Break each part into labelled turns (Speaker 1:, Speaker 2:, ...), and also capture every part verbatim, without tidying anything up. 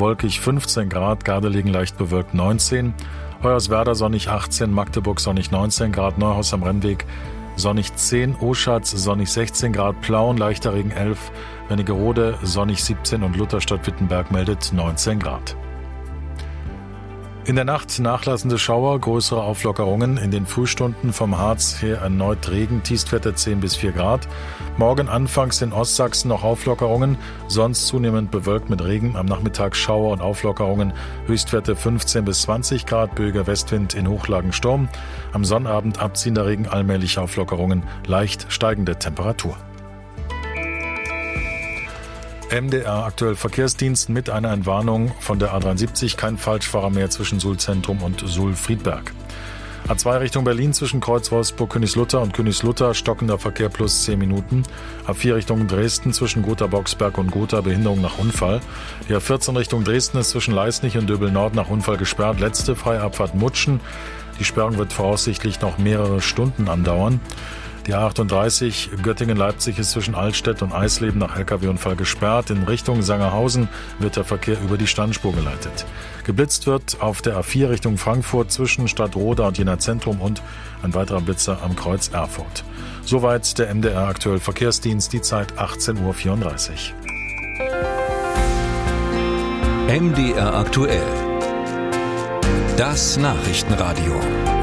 Speaker 1: wolkig fünfzehn Grad, Gardelegen leicht bewölkt neunzehn, Hoyerswerda sonnig achtzehn, Magdeburg sonnig neunzehn Grad, Neuhaus am Rennweg sonnig zehn, Oschatz sonnig sechzehn Grad, Plauen leichter Regen elf, Wernigerode sonnig siebzehn und Lutherstadt-Wittenberg meldet neunzehn Grad. In der Nacht nachlassende Schauer, größere Auflockerungen. In den Frühstunden vom Harz her erneut Regen, Tiefstwerte zehn bis vier Grad. Morgen anfangs in Ostsachsen noch Auflockerungen, sonst zunehmend bewölkt mit Regen. Am Nachmittag Schauer und Auflockerungen, Höchstwerte fünfzehn bis zwanzig Grad, böiger Westwind, in Hochlagen Sturm. Am Sonnabend abziehender Regen, allmählich Auflockerungen, leicht steigende Temperatur. M D R aktuell Verkehrsdienst mit einer Entwarnung von der A dreiundsiebzig, kein Falschfahrer mehr zwischen Suhl-Zentrum und Suhl-Friedberg. A zwei Richtung Berlin zwischen Kreuz Wolfsburg, Königslutter und Königslutter, stockender Verkehr plus zehn Minuten. A vier Richtung Dresden zwischen Gotha-Boxberg und Gotha, Behinderung nach Unfall. Die A vierzehn Richtung Dresden ist zwischen Leisnig und Döbel-Nord nach Unfall gesperrt. Letzte freie Abfahrt Mutschen. Die Sperrung wird voraussichtlich noch mehrere Stunden andauern. Die A achtunddreißig Göttingen-Leipzig ist zwischen Altstedt und Eisleben nach L K W-Unfall gesperrt. In Richtung Sangerhausen wird der Verkehr über die Standspur geleitet. Geblitzt wird auf der A vier Richtung Frankfurt zwischen Stadtroda und Jena Zentrum und ein weiterer Blitzer am Kreuz Erfurt. Soweit der M D R aktuell Verkehrsdienst, die Zeit achtzehn Uhr vierunddreißig.
Speaker 2: M D R aktuell. Das Nachrichtenradio.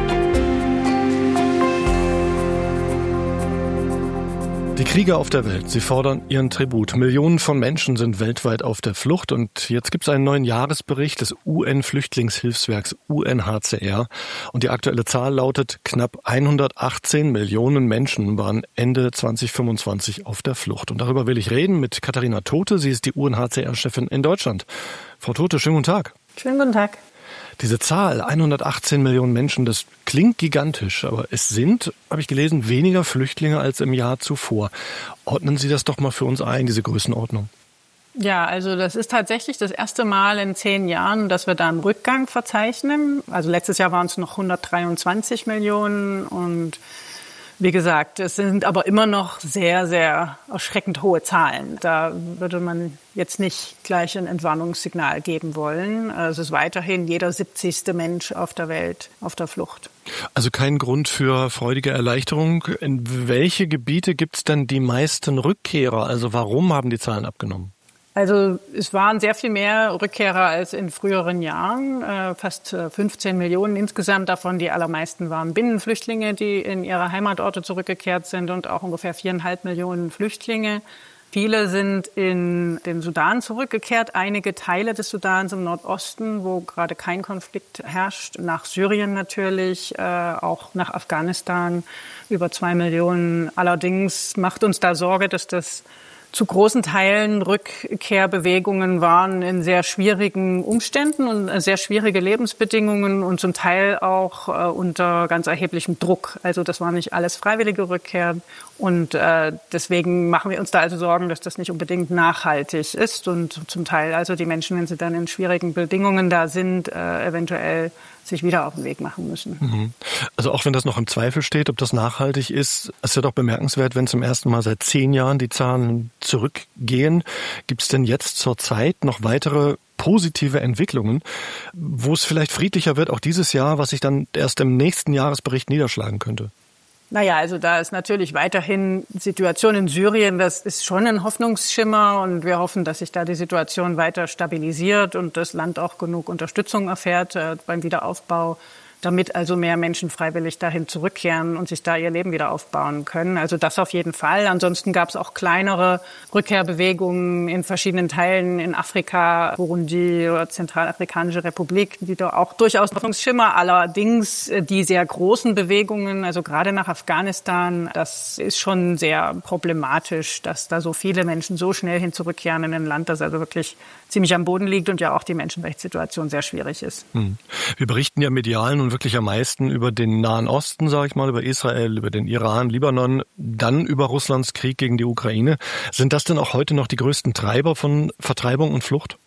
Speaker 3: Die Krieger auf der Welt, sie fordern ihren Tribut. Millionen von Menschen sind weltweit auf der Flucht und jetzt gibt es einen neuen Jahresbericht des U N-Flüchtlingshilfswerks U N H C R und die aktuelle Zahl lautet, knapp hundertachtzehn Millionen Menschen waren Ende zwanzig fünfundzwanzig auf der Flucht. Und darüber will ich reden mit Katharina Tote, sie ist die U N H C R-Chefin in Deutschland. Frau Tote, schönen guten Tag.
Speaker 4: Schönen guten Tag.
Speaker 3: Diese Zahl, hundertachtzehn Millionen Menschen, das klingt gigantisch, aber es sind, habe ich gelesen, weniger Flüchtlinge als im Jahr zuvor. Ordnen Sie das doch mal für uns ein, diese Größenordnung.
Speaker 4: Ja, also das ist tatsächlich das erste Mal in zehn Jahren, dass wir da einen Rückgang verzeichnen. Also letztes Jahr waren es noch hundertdreiundzwanzig Millionen und wie gesagt, es sind aber immer noch sehr, sehr erschreckend hohe Zahlen. Da würde man jetzt nicht gleich ein Entwarnungssignal geben wollen. Es ist weiterhin jeder siebzigste Mensch auf der Welt auf der Flucht.
Speaker 3: Also kein Grund für freudige Erleichterung. In welche Gebiete gibt es denn die meisten Rückkehrer? Also warum haben die Zahlen abgenommen?
Speaker 4: Also es waren sehr viel mehr Rückkehrer als in früheren Jahren, äh, fast fünfzehn Millionen insgesamt. Davon die allermeisten waren Binnenflüchtlinge, die in ihre Heimatorte zurückgekehrt sind und auch ungefähr viereinhalb Millionen Flüchtlinge. Viele sind in den Sudan zurückgekehrt, einige Teile des Sudans im Nordosten, wo gerade kein Konflikt herrscht, nach Syrien natürlich, äh, auch nach Afghanistan, über zwei Millionen. Allerdings macht uns da Sorge, dass das zu großen Teilen Rückkehrbewegungen waren in sehr schwierigen Umständen und sehr schwierige Lebensbedingungen und zum Teil auch äh, unter ganz erheblichem Druck. Also das war nicht alles freiwillige Rückkehr und äh, deswegen machen wir uns da also Sorgen, dass das nicht unbedingt nachhaltig ist und zum Teil also die Menschen, wenn sie dann in schwierigen Bedingungen da sind, äh, eventuell sich wieder auf den Weg machen müssen.
Speaker 3: Also auch wenn das noch im Zweifel steht, ob das nachhaltig ist, ist ja doch bemerkenswert, wenn zum ersten Mal seit zehn Jahren die Zahlen zurückgehen. Gibt es denn jetzt zur Zeit noch weitere positive Entwicklungen, wo es vielleicht friedlicher wird, auch dieses Jahr, was sich dann erst im nächsten Jahresbericht niederschlagen könnte?
Speaker 4: Naja, also da ist natürlich weiterhin Situation in Syrien, das ist schon ein Hoffnungsschimmer und wir hoffen, dass sich da die Situation weiter stabilisiert und das Land auch genug Unterstützung erfährt äh, beim Wiederaufbau, damit also mehr Menschen freiwillig dahin zurückkehren und sich da ihr Leben wieder aufbauen können. Also das auf jeden Fall. Ansonsten gab es auch kleinere Rückkehrbewegungen in verschiedenen Teilen in Afrika, Burundi oder Zentralafrikanische Republik, die da auch durchaus Hoffnungsschimmer. Allerdings die sehr großen Bewegungen, also gerade nach Afghanistan, das ist schon sehr problematisch, dass da so viele Menschen so schnell hin zurückkehren in ein Land, das also wirklich ziemlich am Boden liegt und ja auch die Menschenrechtssituation sehr schwierig ist.
Speaker 3: Hm. Wir berichten ja medial nun wirklich am meisten über den Nahen Osten, sage ich mal, über Israel, über den Iran, Libanon, dann über Russlands Krieg gegen die Ukraine. Sind das denn auch heute noch die größten Treiber von Vertreibung und Flucht?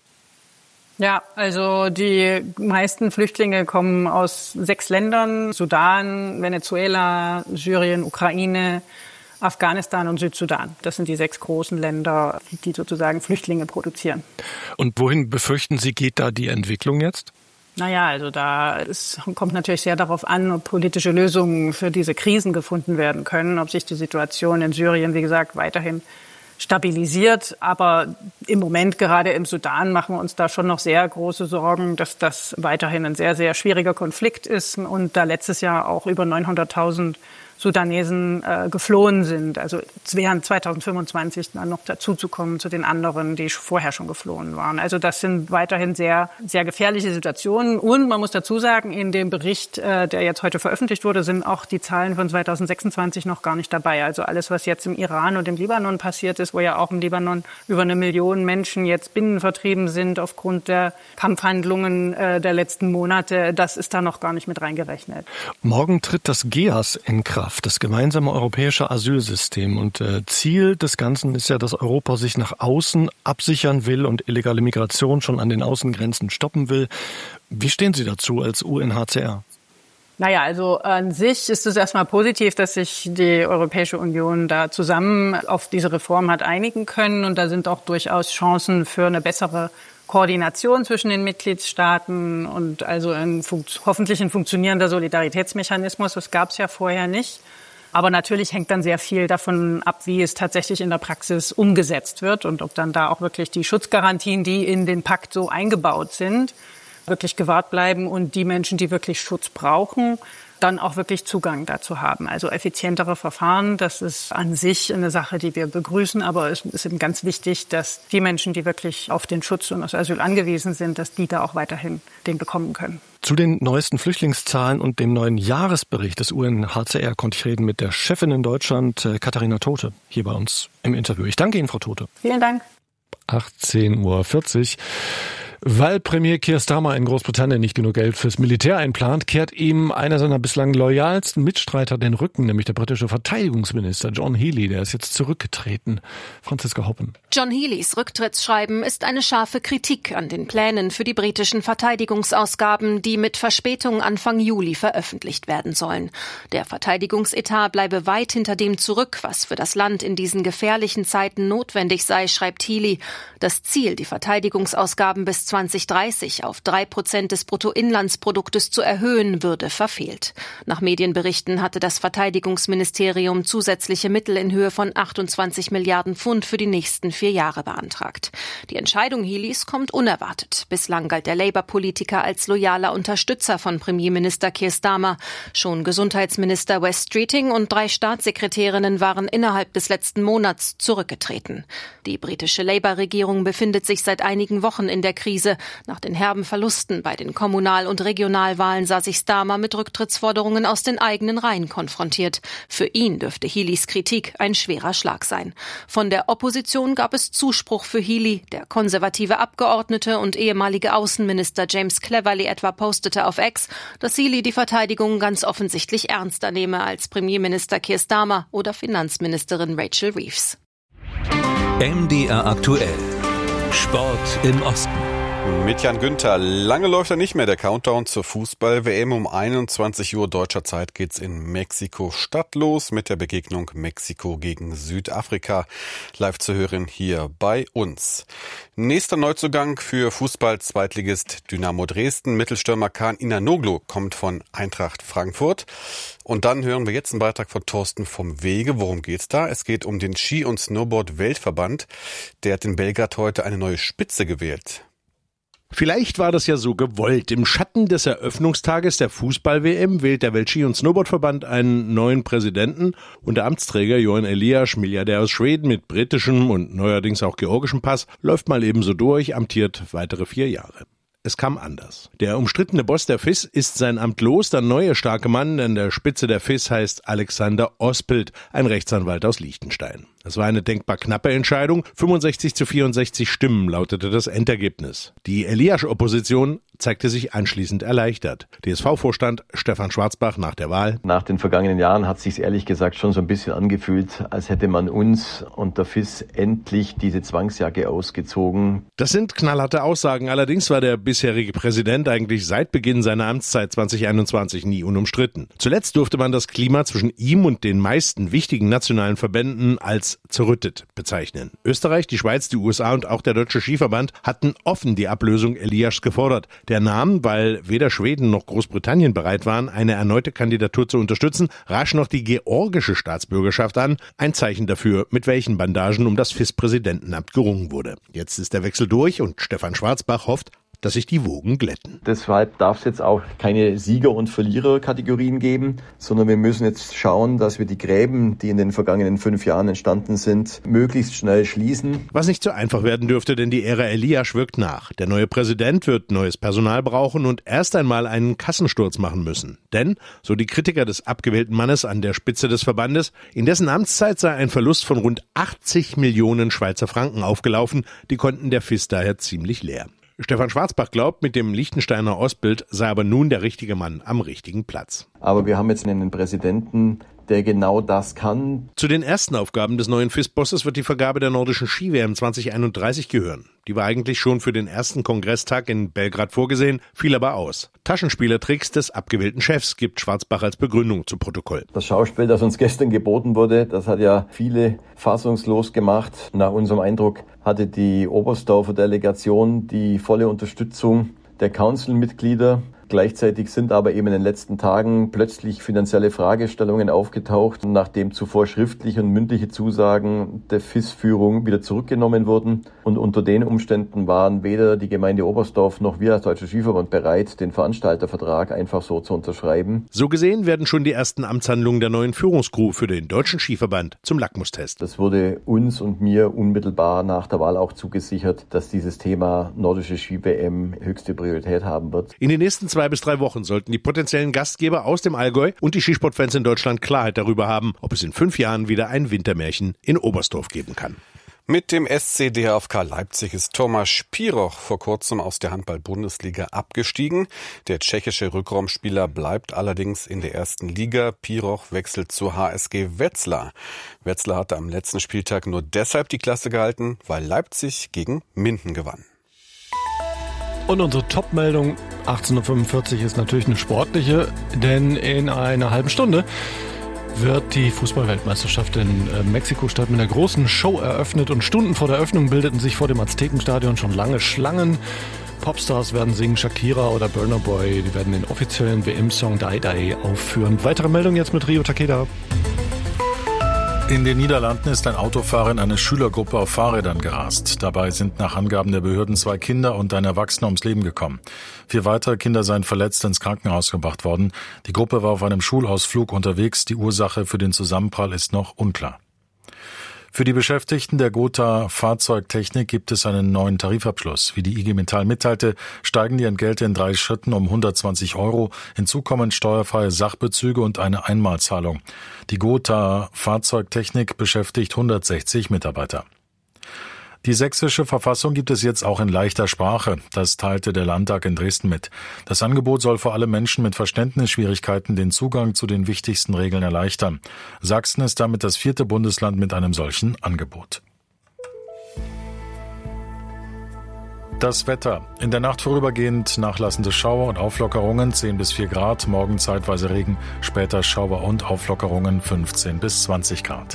Speaker 4: Ja, also die meisten Flüchtlinge kommen aus sechs Ländern: Sudan, Venezuela, Syrien, Ukraine, Afghanistan und Südsudan. Das sind die sechs großen Länder, die sozusagen Flüchtlinge produzieren.
Speaker 3: Und wohin befürchten Sie, geht da die Entwicklung jetzt?
Speaker 4: Naja, also da es kommt natürlich sehr darauf an, ob politische Lösungen für diese Krisen gefunden werden können, ob sich die Situation in Syrien, wie gesagt, weiterhin stabilisiert. Aber im Moment, gerade im Sudan, machen wir uns da schon noch sehr große Sorgen, dass das weiterhin ein sehr, sehr schwieriger Konflikt ist und da letztes Jahr auch über neunhunderttausend Sudanesen äh, geflohen sind. Also es wären zweitausendfünfundzwanzig dann noch dazuzukommen zu den anderen, die vorher schon geflohen waren. Also das sind weiterhin sehr, sehr gefährliche Situationen. Und man muss dazu sagen, in dem Bericht, äh, der jetzt heute veröffentlicht wurde, sind auch die Zahlen von zweitausendsechsundzwanzig noch gar nicht dabei. Also alles, was jetzt im Iran und im Libanon passiert ist, wo ja auch im Libanon über eine Million Menschen jetzt binnenvertrieben sind aufgrund der Kampfhandlungen äh, der letzten Monate, das ist da noch gar nicht mit reingerechnet.
Speaker 3: Morgen tritt das G E A S in Kraft, das gemeinsame europäische Asylsystem. Und äh, Ziel des Ganzen ist ja, dass Europa sich nach außen absichern will und illegale Migration schon an den Außengrenzen stoppen will. Wie stehen Sie dazu als U N H C R?
Speaker 4: Naja, also an sich ist es erstmal positiv, dass sich die Europäische Union da zusammen auf diese Reform hat einigen können. Und da sind auch durchaus Chancen für eine bessere Koordination zwischen den Mitgliedstaaten und also ein hoffentlich ein funktionierender Solidaritätsmechanismus. Das gab es ja vorher nicht. Aber natürlich hängt dann sehr viel davon ab, wie es tatsächlich in der Praxis umgesetzt wird und ob dann da auch wirklich die Schutzgarantien, die in den Pakt so eingebaut sind, wirklich gewahrt bleiben und die Menschen, die wirklich Schutz brauchen, dann auch wirklich Zugang dazu haben. Also effizientere Verfahren, das ist an sich eine Sache, die wir begrüßen. Aber es ist eben ganz wichtig, dass die Menschen, die wirklich auf den Schutz und das Asyl angewiesen sind, dass die da auch weiterhin den bekommen können.
Speaker 3: Zu den neuesten Flüchtlingszahlen und dem neuen Jahresbericht des U N H C R konnte ich reden mit der Chefin in Deutschland, Katharina Tothe, hier bei uns im Interview. Ich danke Ihnen, Frau Tothe.
Speaker 4: Vielen Dank.
Speaker 5: achtzehn Uhr vierzig. Weil Premier Keir Starmer in Großbritannien nicht genug Geld fürs Militär einplant, kehrt ihm einer seiner bislang loyalsten Mitstreiter den Rücken, nämlich der britische Verteidigungsminister John Healey. Der ist jetzt zurückgetreten. Franziska Hoppen.
Speaker 6: John Healeys Rücktrittsschreiben ist eine scharfe Kritik an den Plänen für die britischen Verteidigungsausgaben, die mit Verspätung Anfang Juli veröffentlicht werden sollen. Der Verteidigungsetat bleibe weit hinter dem zurück, was für das Land in diesen gefährlichen Zeiten notwendig sei, schreibt Healey. Das Ziel, die Verteidigungsausgaben bis zwanzig dreißig auf drei Prozent des Bruttoinlandsproduktes zu erhöhen, würde verfehlt. Nach Medienberichten hatte das Verteidigungsministerium zusätzliche Mittel in Höhe von achtundzwanzig Milliarden Pfund für die nächsten vier Jahre beantragt. Die Entscheidung Healeys kommt unerwartet. Bislang galt der Labour-Politiker als loyaler Unterstützer von Premierminister Keir Starmer. Schon Gesundheitsminister Wes Streeting und drei Staatssekretärinnen waren innerhalb des letzten Monats zurückgetreten. Die britische Labour-Regierung befindet sich seit einigen Wochen in der Krise. Nach den herben Verlusten bei den Kommunal- und Regionalwahlen sah sich Starmer mit Rücktrittsforderungen aus den eigenen Reihen konfrontiert. Für ihn dürfte Healeys Kritik ein schwerer Schlag sein. Von der Opposition gab es Zuspruch für Healey. Der konservative Abgeordnete und ehemalige Außenminister James Cleverly etwa postete auf X, dass Healey die Verteidigung ganz offensichtlich ernster nehme als Premierminister Keir Starmer oder Finanzministerin Rachel Reeves.
Speaker 2: M D R aktuell. Sport im Osten.
Speaker 7: Mit Jan Günther. Lange läuft er nicht mehr, der Countdown zur Fußball-W M. Um einundzwanzig Uhr deutscher Zeit geht's in Mexiko-Stadt los mit der Begegnung Mexiko gegen Südafrika. Live zu hören hier bei uns. Nächster Neuzugang für Fußball-Zweitligist Dynamo Dresden. Mittelstürmer Kaan Inanoglu kommt von Eintracht Frankfurt. Und dann hören wir jetzt einen Beitrag von Thorsten vom Wege. Worum geht's da? Es geht um den Ski- und Snowboard-Weltverband. Der hat in Belgrad heute eine neue Spitze gewählt.
Speaker 8: Vielleicht war das ja so gewollt. Im Schatten des Eröffnungstages der Fußball-W M wählt der Weltski- und Snowboardverband einen neuen Präsidenten und der Amtsträger Johan Elias, Milliardär aus Schweden mit britischem und neuerdings auch georgischem Pass, läuft mal ebenso durch, amtiert weitere vier Jahre. Es kam anders. Der umstrittene Boss der F I S ist sein Amt los, der neue starke Mann an der Spitze der F I S heißt Alexander Ospelt, ein Rechtsanwalt aus Liechtenstein. Das war eine denkbar knappe Entscheidung. fünfundsechzig zu vierundsechzig Stimmen lautete das Endergebnis. Die Eliasch-Opposition zeigte sich anschließend erleichtert. D S V-Vorstand Stefan Schwarzbach nach der Wahl:
Speaker 9: Nach den vergangenen Jahren hat es sich ehrlich gesagt schon so ein bisschen angefühlt, als hätte man uns und der F I S endlich diese Zwangsjacke ausgezogen.
Speaker 8: Das sind knallharte Aussagen. Allerdings war der bisherige Präsident eigentlich seit Beginn seiner Amtszeit zwanzig einundzwanzig nie unumstritten. Zuletzt durfte man das Klima zwischen ihm und den meisten wichtigen nationalen Verbänden als zerrüttet bezeichnen. Österreich, die Schweiz, die U S A und auch der Deutsche Skiverband hatten offen die Ablösung Eliaschs gefordert. Der nahm, weil weder Schweden noch Großbritannien bereit waren, eine erneute Kandidatur zu unterstützen, rasch noch die georgische Staatsbürgerschaft an. Ein Zeichen dafür, mit welchen Bandagen um das F I S-Präsidentenamt gerungen wurde. Jetzt ist der Wechsel durch und Stefan Schwarzbach hofft, dass sich die Wogen glätten.
Speaker 9: Deshalb darf es jetzt auch keine Sieger- und Verlierer-Kategorien geben, sondern wir müssen jetzt schauen, dass wir die Gräben, die in den vergangenen fünf Jahren entstanden sind, möglichst schnell schließen.
Speaker 8: Was nicht so einfach werden dürfte, denn die Ära Eliasch wirkt nach. Der neue Präsident wird neues Personal brauchen und erst einmal einen Kassensturz machen müssen. Denn, so die Kritiker des abgewählten Mannes an der Spitze des Verbandes, in dessen Amtszeit sei ein Verlust von rund achtzig Millionen Schweizer Franken aufgelaufen. Die konnten der F I S daher ziemlich leer. Stefan Schwarzbach glaubt, mit dem Liechtensteiner Ausbild sei aber nun der richtige Mann am richtigen Platz.
Speaker 9: Aber wir haben jetzt einen Präsidenten, der genau das kann.
Speaker 8: Zu den ersten Aufgaben des neuen F I S-Bosses wird die Vergabe der nordischen Ski-W M zwanzig einunddreißig gehören. Die war eigentlich schon für den ersten Kongresstag in Belgrad vorgesehen, fiel aber aus. Taschenspielertricks des abgewählten Chefs gibt Schwarzbach als Begründung zu Protokoll.
Speaker 9: Das Schauspiel, das uns gestern geboten wurde, das hat ja viele fassungslos gemacht. Nach unserem Eindruck hatte die Oberstdorfer Delegation die volle Unterstützung der Council-Mitglieder. Gleichzeitig sind aber eben in den letzten Tagen plötzlich finanzielle Fragestellungen aufgetaucht, nachdem zuvor schriftliche und mündliche Zusagen der F I S-Führung wieder zurückgenommen wurden. Und unter den Umständen waren weder die Gemeinde Oberstdorf noch wir als Deutscher Skiverband bereit, den Veranstaltervertrag einfach so zu unterschreiben.
Speaker 8: So gesehen werden schon die ersten Amtshandlungen der neuen Führungskrew für den Deutschen Skiverband zum Lackmustest.
Speaker 9: Das wurde uns und mir unmittelbar nach der Wahl auch zugesichert, dass dieses Thema nordische Ski-W M höchste Priorität haben wird.
Speaker 8: In den nächsten zwei bis drei Wochen sollten die potenziellen Gastgeber aus dem Allgäu und die Skisportfans in Deutschland Klarheit darüber haben, ob es in fünf Jahren wieder ein Wintermärchen in Oberstdorf geben kann.
Speaker 7: Mit dem S C D H F K Leipzig ist Tomáš Piroch vor kurzem aus der Handball-Bundesliga abgestiegen. Der tschechische Rückraumspieler bleibt allerdings in der ersten Liga. Piroch wechselt zur H S G Wetzlar. Wetzlar hatte am letzten Spieltag nur deshalb die Klasse gehalten, weil Leipzig gegen Minden gewann.
Speaker 5: Und unsere Top-Meldung achtzehn Uhr fünfundvierzig ist natürlich eine sportliche, denn in einer halben Stunde wird die Fußball-Weltmeisterschaft in Mexiko-Stadt mit einer großen Show eröffnet und Stunden vor der Öffnung bildeten sich vor dem Aztekenstadion schon lange Schlangen. Popstars werden singen, Shakira oder Burna Boy, die werden den offiziellen W M-Song Die Die aufführen. Weitere Meldung jetzt mit Rio Takeda.
Speaker 1: In den Niederlanden ist ein Autofahrer in eine Schülergruppe auf Fahrrädern gerast. Dabei sind nach Angaben der Behörden zwei Kinder und ein Erwachsener ums Leben gekommen. Vier weitere Kinder seien verletzt ins Krankenhaus gebracht worden. Die Gruppe war auf einem Schulausflug unterwegs. Die Ursache für den Zusammenprall ist noch unklar. Für die Beschäftigten der Gotha Fahrzeugtechnik gibt es einen neuen Tarifabschluss. Wie die I G Metall mitteilte, steigen die Entgelte in drei Schritten um hundertzwanzig Euro. Hinzu kommen steuerfreie Sachbezüge und eine Einmalzahlung. Die Gotha Fahrzeugtechnik beschäftigt hundertsechzig Mitarbeiter. Die sächsische Verfassung gibt es jetzt auch in leichter Sprache. Das teilte der Landtag in Dresden mit. Das Angebot soll vor allem Menschen mit Verständnisschwierigkeiten den Zugang zu den wichtigsten Regeln erleichtern. Sachsen ist damit das vierte Bundesland mit einem solchen Angebot. Das Wetter. In der Nacht vorübergehend nachlassende Schauer und Auflockerungen zehn bis vier Grad, morgen zeitweise Regen, später Schauer und Auflockerungen fünfzehn bis zwanzig Grad.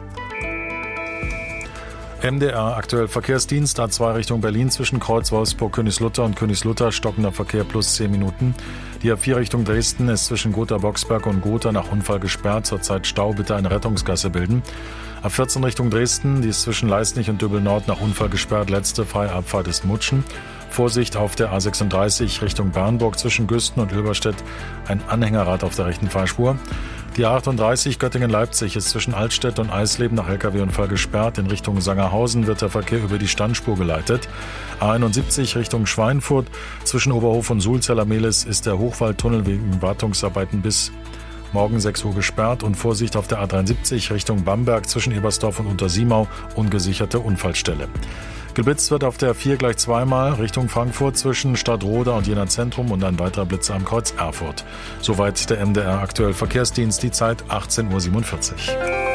Speaker 1: M D R aktuell Verkehrsdienst A zwei Richtung Berlin zwischen Kreuz Wolfsburg, Königslutter und Königslutter stockender Verkehr plus zehn Minuten. Die A vier Richtung Dresden ist zwischen Gotha-Boxberg und Gotha nach Unfall gesperrt, zurzeit Stau, bitte eine Rettungsgasse bilden. A vierzehn Richtung Dresden, die ist zwischen Leisnig und Dübbel-Nord nach Unfall gesperrt, letzte freie Abfahrt ist Mutschen. Vorsicht auf der A sechsunddreißig Richtung Bernburg zwischen Güsten und Hilberstedt, ein Anhängerrad auf der rechten Fahrspur. Die A achtunddreißig Göttingen-Leipzig ist zwischen Altstedt und Eisleben nach L K W-Unfall gesperrt. In Richtung Sangerhausen wird der Verkehr über die Standspur geleitet. A einundsiebzig Richtung Schweinfurt zwischen Oberhof und Sulzeller Mehlis ist der Hochwaldtunnel wegen Wartungsarbeiten bis Morgen sechs Uhr gesperrt und Vorsicht auf der A dreiundsiebzig Richtung Bamberg zwischen Ebersdorf und Untersiemau, ungesicherte Unfallstelle. Geblitzt wird auf der vier gleich zweimal Richtung Frankfurt zwischen Stadtroda und Jena Zentrum und ein weiterer Blitzer am Kreuz Erfurt. Soweit der M D R aktuell Verkehrsdienst, die Zeit achtzehn Uhr siebenundvierzig.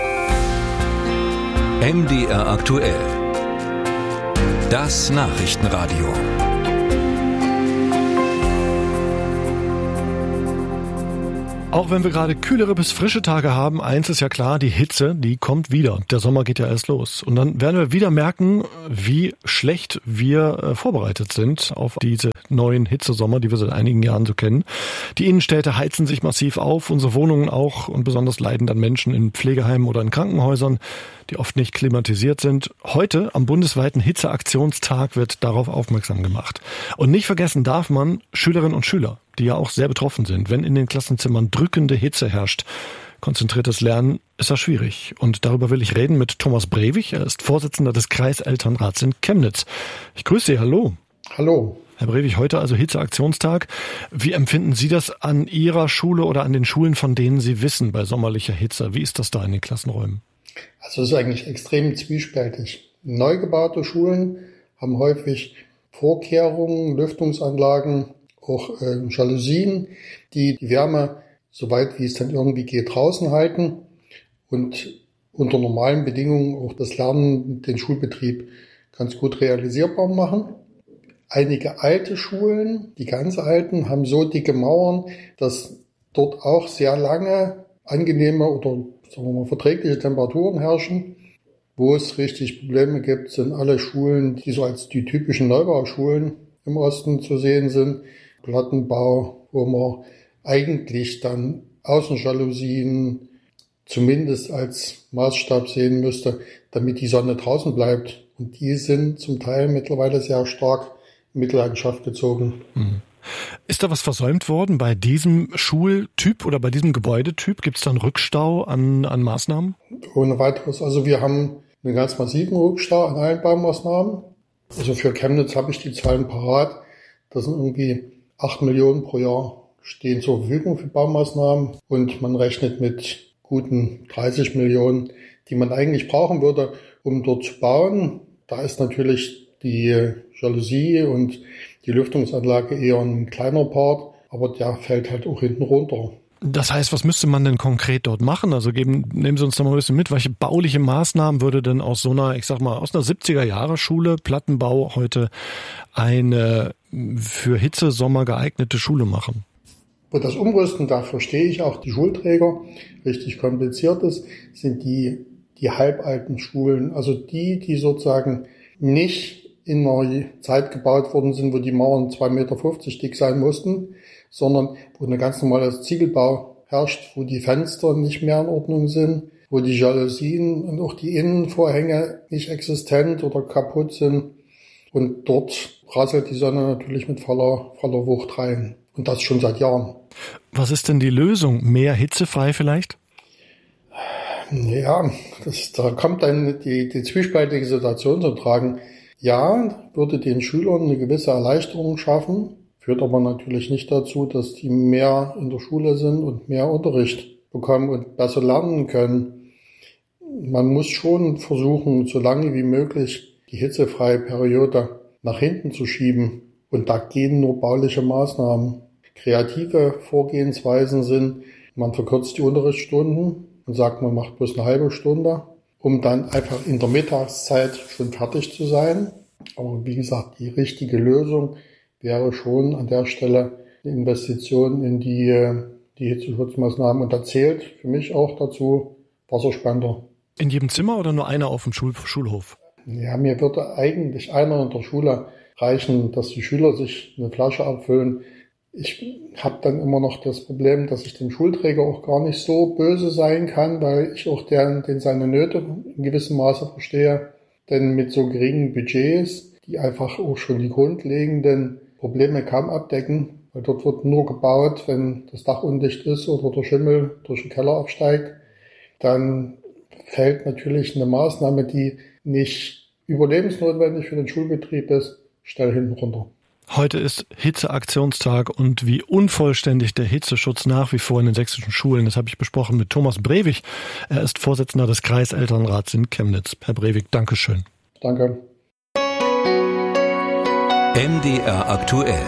Speaker 2: M D R aktuell. Das Nachrichtenradio.
Speaker 5: Auch wenn wir gerade kühlere bis frische Tage haben, eins ist ja klar, die Hitze, die kommt wieder. Der Sommer geht ja erst los. Und dann werden wir wieder merken, wie schlecht wir äh, vorbereitet sind auf diese neuen Hitzesommer, die wir seit einigen Jahren so kennen. Die Innenstädte heizen sich massiv auf, unsere Wohnungen auch, und besonders leiden dann Menschen in Pflegeheimen oder in Krankenhäusern, die oft nicht klimatisiert sind. Heute, am bundesweiten Hitzeaktionstag, wird darauf aufmerksam gemacht. Und nicht vergessen darf man Schülerinnen und Schüler, die ja auch sehr betroffen sind. Wenn in den Klassenzimmern drückende Hitze herrscht, konzentriertes Lernen ist das schwierig. Und darüber will ich reden mit Thomas Brewig. Er ist Vorsitzender des Kreiselternrats in Chemnitz. Ich grüße Sie, hallo.
Speaker 10: Hallo.
Speaker 5: Herr Brewig, heute also Hitzeaktionstag. Wie empfinden Sie das an Ihrer Schule oder an den Schulen, von denen Sie wissen, bei sommerlicher Hitze? Wie ist das da in den Klassenräumen?
Speaker 10: Also es ist eigentlich extrem zwiespältig. Neu gebaute Schulen haben häufig Vorkehrungen, Lüftungsanlagen, auch äh, Jalousien, die die Wärme, soweit wie es dann irgendwie geht, draußen halten und unter normalen Bedingungen auch das Lernen, den Schulbetrieb ganz gut realisierbar machen. Einige alte Schulen, die ganz alten, haben so dicke Mauern, dass dort auch sehr lange angenehme oder sagen wir mal verträgliche Temperaturen herrschen. Wo es richtig Probleme gibt, sind alle Schulen, die so als die typischen Neubauschulen im Osten zu sehen sind. Plattenbau, wo man eigentlich dann Außenjalousien zumindest als Maßstab sehen müsste, damit die Sonne draußen bleibt. Und die sind zum Teil mittlerweile sehr stark in Mitleidenschaft gezogen.
Speaker 5: Mhm. Ist da was versäumt worden bei diesem Schultyp oder bei diesem Gebäudetyp? Gibt es da einen Rückstau an, an Maßnahmen?
Speaker 10: Ohne weiteres. Also wir haben einen ganz massiven Rückstau an allen Baumaßnahmen. Also für Chemnitz habe ich die Zahlen parat. Das sind irgendwie acht Millionen pro Jahr stehen zur Verfügung für Baumaßnahmen. Und man rechnet mit guten dreißig Millionen, die man eigentlich brauchen würde, um dort zu bauen. Da ist natürlich die Jalousie und die Lüftungsanlage eher ein kleiner Part, aber der fällt halt auch hinten runter.
Speaker 5: Das heißt, was müsste man denn konkret dort machen? Also geben, nehmen Sie uns da mal ein bisschen mit. Welche bauliche Maßnahmen würde denn aus so einer, ich sag mal, aus einer siebziger-Jahre-Schule, Plattenbau, heute eine für Hitzesommer geeignete Schule machen?
Speaker 10: Und das Umrüsten, da verstehe ich auch die Schulträger, richtig kompliziert ist, sind die, die halbalten Schulen, also die, die sozusagen nicht in einer Zeit gebaut worden sind, wo die Mauern zwei Meter fünfzig dick sein mussten, sondern wo eine ganz normale Ziegelbau herrscht, wo die Fenster nicht mehr in Ordnung sind, wo die Jalousien und auch die Innenvorhänge nicht existent oder kaputt sind. Und dort prasselt die Sonne natürlich mit voller, voller Wucht rein. Und das schon seit Jahren.
Speaker 5: Was ist denn die Lösung? Mehr hitzefrei vielleicht?
Speaker 10: Ja, das, da kommt dann die, die zwiespältige Situation zum Tragen. Ja, würde den Schülern eine gewisse Erleichterung schaffen, führt aber natürlich nicht dazu, dass die mehr in der Schule sind und mehr Unterricht bekommen und besser lernen können. Man muss schon versuchen, so lange wie möglich die hitzefreie Periode nach hinten zu schieben. Und da gehen nur bauliche Maßnahmen. Kreative Vorgehensweisen sind, man verkürzt die Unterrichtsstunden und sagt, man macht bloß eine halbe Stunde, um dann einfach in der Mittagszeit schon fertig zu sein. Aber wie gesagt, die richtige Lösung wäre schon an der Stelle eine Investition in die, die Hitzeschutzmaßnahmen. Und da zählt für mich auch dazu Wasserspender.
Speaker 5: In jedem Zimmer oder nur einer auf dem Schul- Schulhof?
Speaker 10: Ja, mir würde eigentlich einer in der Schule reichen, dass die Schüler sich eine Flasche abfüllen. Ich habe dann immer noch das Problem, dass ich dem Schulträger auch gar nicht so böse sein kann, weil ich auch den, den seine Nöte in gewissem Maße verstehe. Denn mit so geringen Budgets, die einfach auch schon die grundlegenden Probleme kaum abdecken, weil dort wird nur gebaut, wenn das Dach undicht ist oder der Schimmel durch den Keller absteigt, dann fällt natürlich eine Maßnahme, die nicht überlebensnotwendig für den Schulbetrieb ist, schnell hinten runter.
Speaker 3: Heute ist Hitzeaktionstag und wie unvollständig der Hitzeschutz nach wie vor in den sächsischen Schulen, das habe ich besprochen mit Thomas Brewig. Er ist Vorsitzender des Kreiselternrats in Chemnitz. Herr Brewig, Dankeschön.
Speaker 10: Danke.
Speaker 2: M D R aktuell.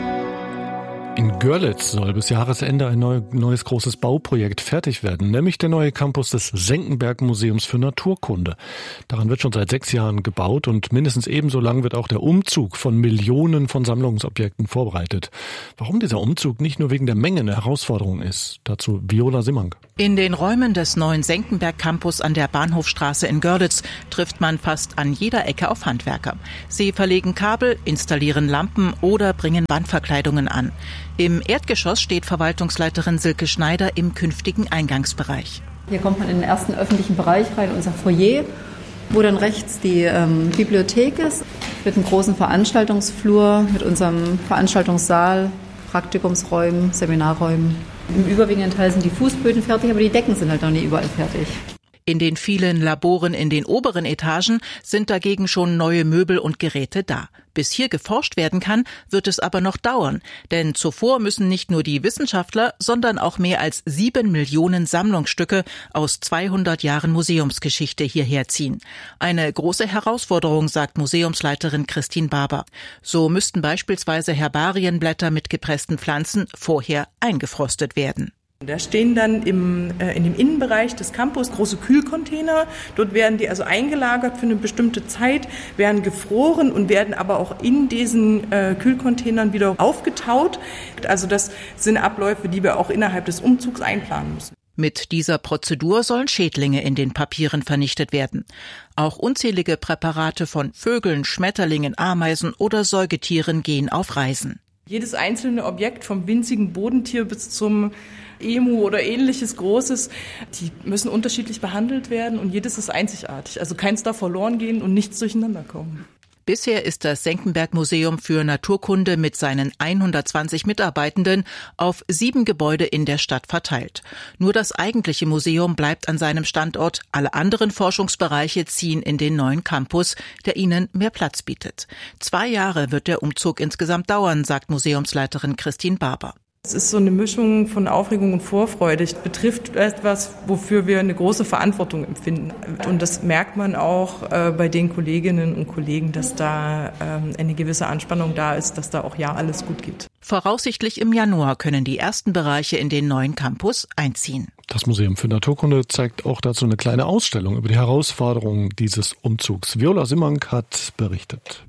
Speaker 3: In Görlitz soll bis Jahresende ein neu, neues großes Bauprojekt fertig werden, nämlich der neue Campus des Senckenberg-Museums für Naturkunde. Daran wird schon seit sechs Jahren gebaut und mindestens ebenso lang wird auch der Umzug von Millionen von Sammlungsobjekten vorbereitet. Warum dieser Umzug nicht nur wegen der Menge eine Herausforderung ist, dazu Viola Simmank.
Speaker 11: In den Räumen des neuen Senckenberg-Campus an der Bahnhofstraße in Görlitz trifft man fast an jeder Ecke auf Handwerker. Sie verlegen Kabel, installieren Lampen oder bringen Wandverkleidungen an. Im Erdgeschoss steht Verwaltungsleiterin Silke Schneider im künftigen Eingangsbereich.
Speaker 12: Hier kommt man in den ersten öffentlichen Bereich rein, unser Foyer, wo dann rechts die ähm, Bibliothek ist, mit einem großen Veranstaltungsflur, mit unserem Veranstaltungssaal, Praktikumsräumen, Seminarräumen. Im überwiegenden Teil sind die Fußböden fertig, aber die Decken sind halt noch nicht überall fertig.
Speaker 11: In den vielen Laboren in den oberen Etagen sind dagegen schon neue Möbel und Geräte da. Bis hier geforscht werden kann, wird es aber noch dauern. Denn zuvor müssen nicht nur die Wissenschaftler, sondern auch mehr als sieben Millionen Sammlungsstücke aus zweihundert Jahren Museumsgeschichte hierher ziehen. Eine große Herausforderung, sagt Museumsleiterin Christine Barber. So müssten beispielsweise Herbarienblätter mit gepressten Pflanzen vorher eingefrostet werden.
Speaker 13: Da stehen dann im, äh, in dem Innenbereich des Campus große Kühlcontainer. Dort werden die also eingelagert für eine bestimmte Zeit, werden gefroren und werden aber auch in diesen äh, Kühlcontainern wieder aufgetaut. Also das sind Abläufe, die wir auch innerhalb des Umzugs einplanen müssen.
Speaker 11: Mit dieser Prozedur sollen Schädlinge in den Papieren vernichtet werden. Auch unzählige Präparate von Vögeln, Schmetterlingen, Ameisen oder Säugetieren gehen auf Reisen.
Speaker 13: Jedes einzelne Objekt, vom winzigen Bodentier bis zum Emu oder ähnliches Großes, die müssen unterschiedlich behandelt werden und jedes ist einzigartig. Also keins darf verloren gehen und nichts durcheinander kommen.
Speaker 11: Bisher ist das Senckenberg-Museum für Naturkunde mit seinen hundertzwanzig Mitarbeitenden auf sieben Gebäude in der Stadt verteilt. Nur das eigentliche Museum bleibt an seinem Standort. Alle anderen Forschungsbereiche ziehen in den neuen Campus, der ihnen mehr Platz bietet. Zwei Jahre wird der Umzug insgesamt dauern, sagt Museumsleiterin Christine Barber.
Speaker 13: Es ist so eine Mischung von Aufregung und Vorfreude. Es betrifft etwas, wofür wir eine große Verantwortung empfinden. Und das merkt man auch äh, bei den Kolleginnen und Kollegen, dass da ähm, eine gewisse Anspannung da ist, dass da auch ja alles gut geht.
Speaker 11: Voraussichtlich im Januar können die ersten Bereiche in den neuen Campus einziehen.
Speaker 3: Das Museum für Naturkunde zeigt auch dazu eine kleine Ausstellung über die Herausforderungen dieses Umzugs. Viola Simmank hat berichtet.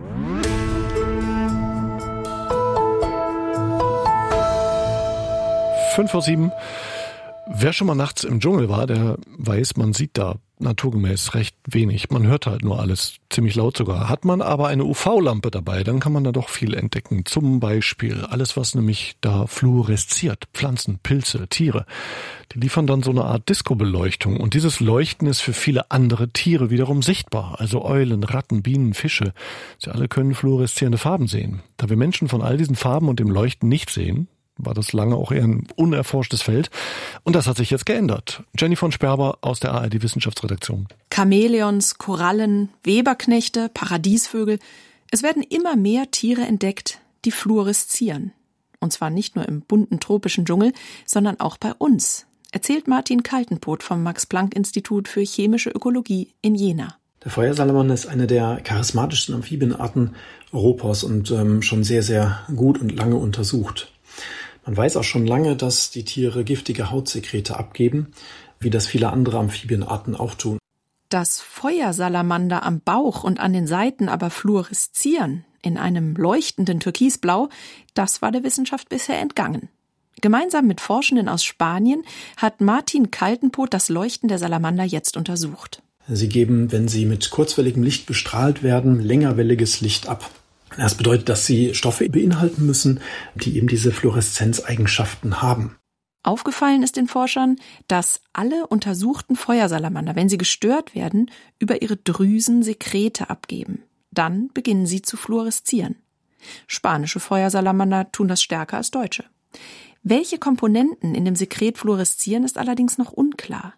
Speaker 3: Fünf vor sieben. Wer schon mal nachts im Dschungel war, der weiß, man sieht da naturgemäß recht wenig. Man hört halt nur alles, ziemlich laut sogar. Hat man aber eine U V-Lampe dabei, dann kann man da doch viel entdecken. Zum Beispiel alles, was nämlich da fluoresziert. Pflanzen, Pilze, Tiere. Die liefern dann so eine Art Disco-Beleuchtung. Und dieses Leuchten ist für viele andere Tiere wiederum sichtbar. Also Eulen, Ratten, Bienen, Fische. Sie alle können fluoreszierende Farben sehen. Da wir Menschen von all diesen Farben und dem Leuchten nicht sehen, war das lange auch eher ein unerforschtes Feld. Und das hat sich jetzt geändert. Jenny von Sperber aus der A R D-Wissenschaftsredaktion.
Speaker 14: Chamäleons, Korallen, Weberknechte, Paradiesvögel. Es werden immer mehr Tiere entdeckt, die fluoreszieren. Und zwar nicht nur im bunten tropischen Dschungel, sondern auch bei uns, erzählt Martin Kaltenpoth vom Max-Planck-Institut für chemische Ökologie in Jena.
Speaker 15: Der Feuersalamander ist eine der charismatischsten Amphibienarten Europas und ähm, schon sehr, sehr gut und lange untersucht. Man weiß auch schon lange, dass die Tiere giftige Hautsekrete abgeben, wie das viele andere Amphibienarten auch tun.
Speaker 14: Dass Feuersalamander am Bauch und an den Seiten aber fluoreszieren, in einem leuchtenden Türkisblau, das war der Wissenschaft bisher entgangen. Gemeinsam mit Forschenden aus Spanien hat Martin Kaltenpoth das Leuchten der Salamander jetzt untersucht.
Speaker 15: Sie geben, wenn sie mit kurzwelligem Licht bestrahlt werden, längerwelliges Licht ab. Das bedeutet, dass sie Stoffe beinhalten müssen, die eben diese Fluoreszenzeigenschaften haben.
Speaker 14: Aufgefallen ist den Forschern, dass alle untersuchten Feuersalamander, wenn sie gestört werden, über ihre Drüsen Sekrete abgeben. Dann beginnen sie zu fluoreszieren. Spanische Feuersalamander tun das stärker als deutsche. Welche Komponenten in dem Sekret fluoreszieren, ist allerdings noch unklar.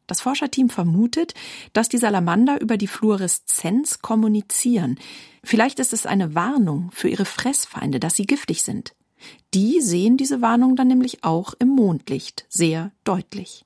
Speaker 14: Das Forscherteam vermutet, dass die Salamander über die Fluoreszenz kommunizieren. Vielleicht ist es eine Warnung für ihre Fressfeinde, dass sie giftig sind. Die sehen diese Warnung dann nämlich auch im Mondlicht sehr deutlich.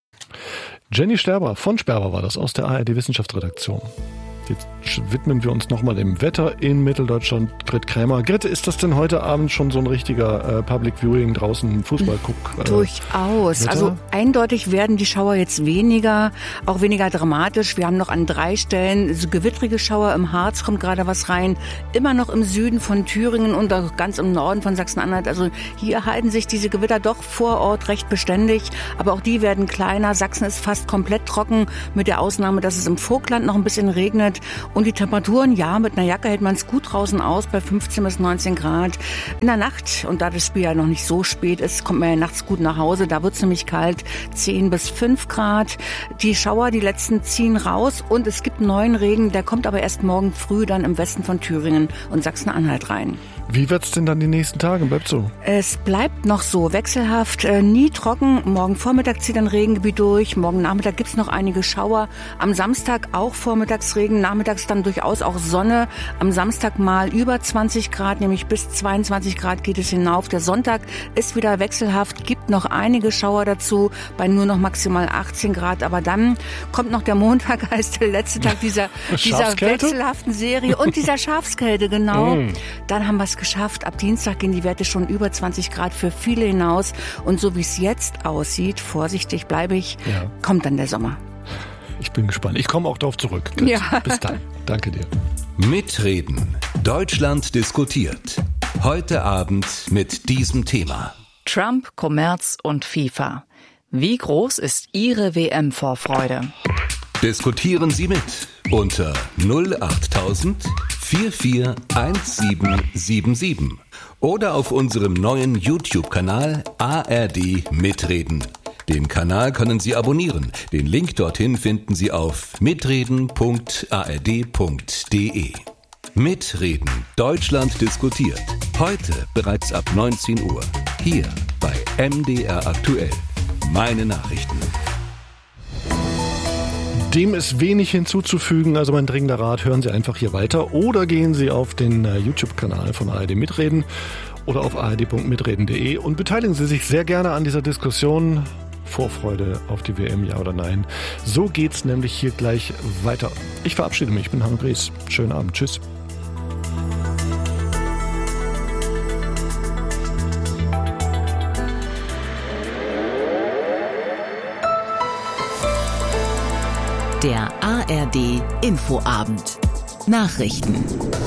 Speaker 5: Jenny Sterber von Sperber war das aus der A R D-Wissenschaftsredaktion. Jetzt widmen wir uns nochmal dem Wetter in Mitteldeutschland. Grit Krämer. Grit, ist das denn heute Abend schon so ein richtiger äh, Public Viewing draußen, Fußballguck? Äh,
Speaker 16: Durchaus. Wetter? Also eindeutig werden die Schauer jetzt weniger, auch weniger dramatisch. Wir haben noch an drei Stellen so gewittrige Schauer. Im Harz kommt gerade was rein. Immer noch im Süden von Thüringen und auch ganz im Norden von Sachsen-Anhalt. Also hier halten sich diese Gewitter doch vor Ort recht beständig. Aber auch die werden kleiner. Sachsen ist fast komplett trocken, mit der Ausnahme, dass es im Vogtland noch ein bisschen regnet. Und die Temperaturen, ja, mit einer Jacke hält man es gut draußen aus, bei fünfzehn bis neunzehn Grad. In der Nacht, und da das Spiel ja noch nicht so spät ist, kommt man ja nachts gut nach Hause. Da wird es nämlich kalt, zehn bis fünf Grad. Die Schauer, die letzten, ziehen raus. Und es gibt neuen Regen, der kommt aber erst morgen früh dann im Westen von Thüringen und Sachsen-Anhalt rein.
Speaker 5: Wie wird's denn dann die nächsten Tage? Bleibt so?
Speaker 16: Es bleibt noch so wechselhaft, äh, nie trocken. Morgen Vormittag zieht ein Regengebiet durch. Morgen Nachmittag gibt's noch einige Schauer. Am Samstag auch Vormittagsregen, nachmittags dann durchaus auch Sonne. Am Samstag mal über zwanzig Grad, nämlich bis zweiundzwanzig Grad geht es hinauf. Der Sonntag ist wieder wechselhaft, gibt noch einige Schauer dazu, bei nur noch maximal achtzehn Grad. Aber dann kommt noch der Montag, heißt der letzte Tag dieser, dieser wechselhaften Serie und dieser Schafskälte, genau. Mm. Dann haben wir es geschafft. Ab Dienstag gehen die Werte schon über zwanzig Grad für viele hinaus. Und so wie es jetzt aussieht, vorsichtig bleibe ich, ja. kommt dann der Sommer.
Speaker 5: Ich bin gespannt. Ich komme auch darauf zurück.
Speaker 16: Ja.
Speaker 5: Bis dann. Danke dir.
Speaker 2: Mitreden. Deutschland diskutiert. Heute Abend mit diesem Thema.
Speaker 17: Trump, Kommerz und FIFA. Wie groß ist Ihre W M-Vorfreude?
Speaker 2: Diskutieren Sie mit unter null achttausend vier vier eins sieben sieben sieben oder auf unserem neuen YouTube-Kanal A R D Mitreden. Den Kanal können Sie abonnieren. Den Link dorthin finden Sie auf mitreden punkt a r d punkt d e. Mitreden. Deutschland diskutiert. Heute bereits ab neunzehn Uhr. Hier bei M D R aktuell. Meine Nachrichten.
Speaker 5: Dem ist wenig hinzuzufügen, also mein dringender Rat, hören Sie einfach hier weiter oder gehen Sie auf den uh, YouTube-Kanal von A R D Mitreden oder auf a r d punkt mitreden punkt d e und beteiligen Sie sich sehr gerne an dieser Diskussion. Vorfreude auf die W M, ja oder nein. So geht's nämlich hier gleich weiter. Ich verabschiede mich, ich bin Hanno Gries. Schönen Abend, tschüss.
Speaker 18: Der A R D Infoabend. Nachrichten.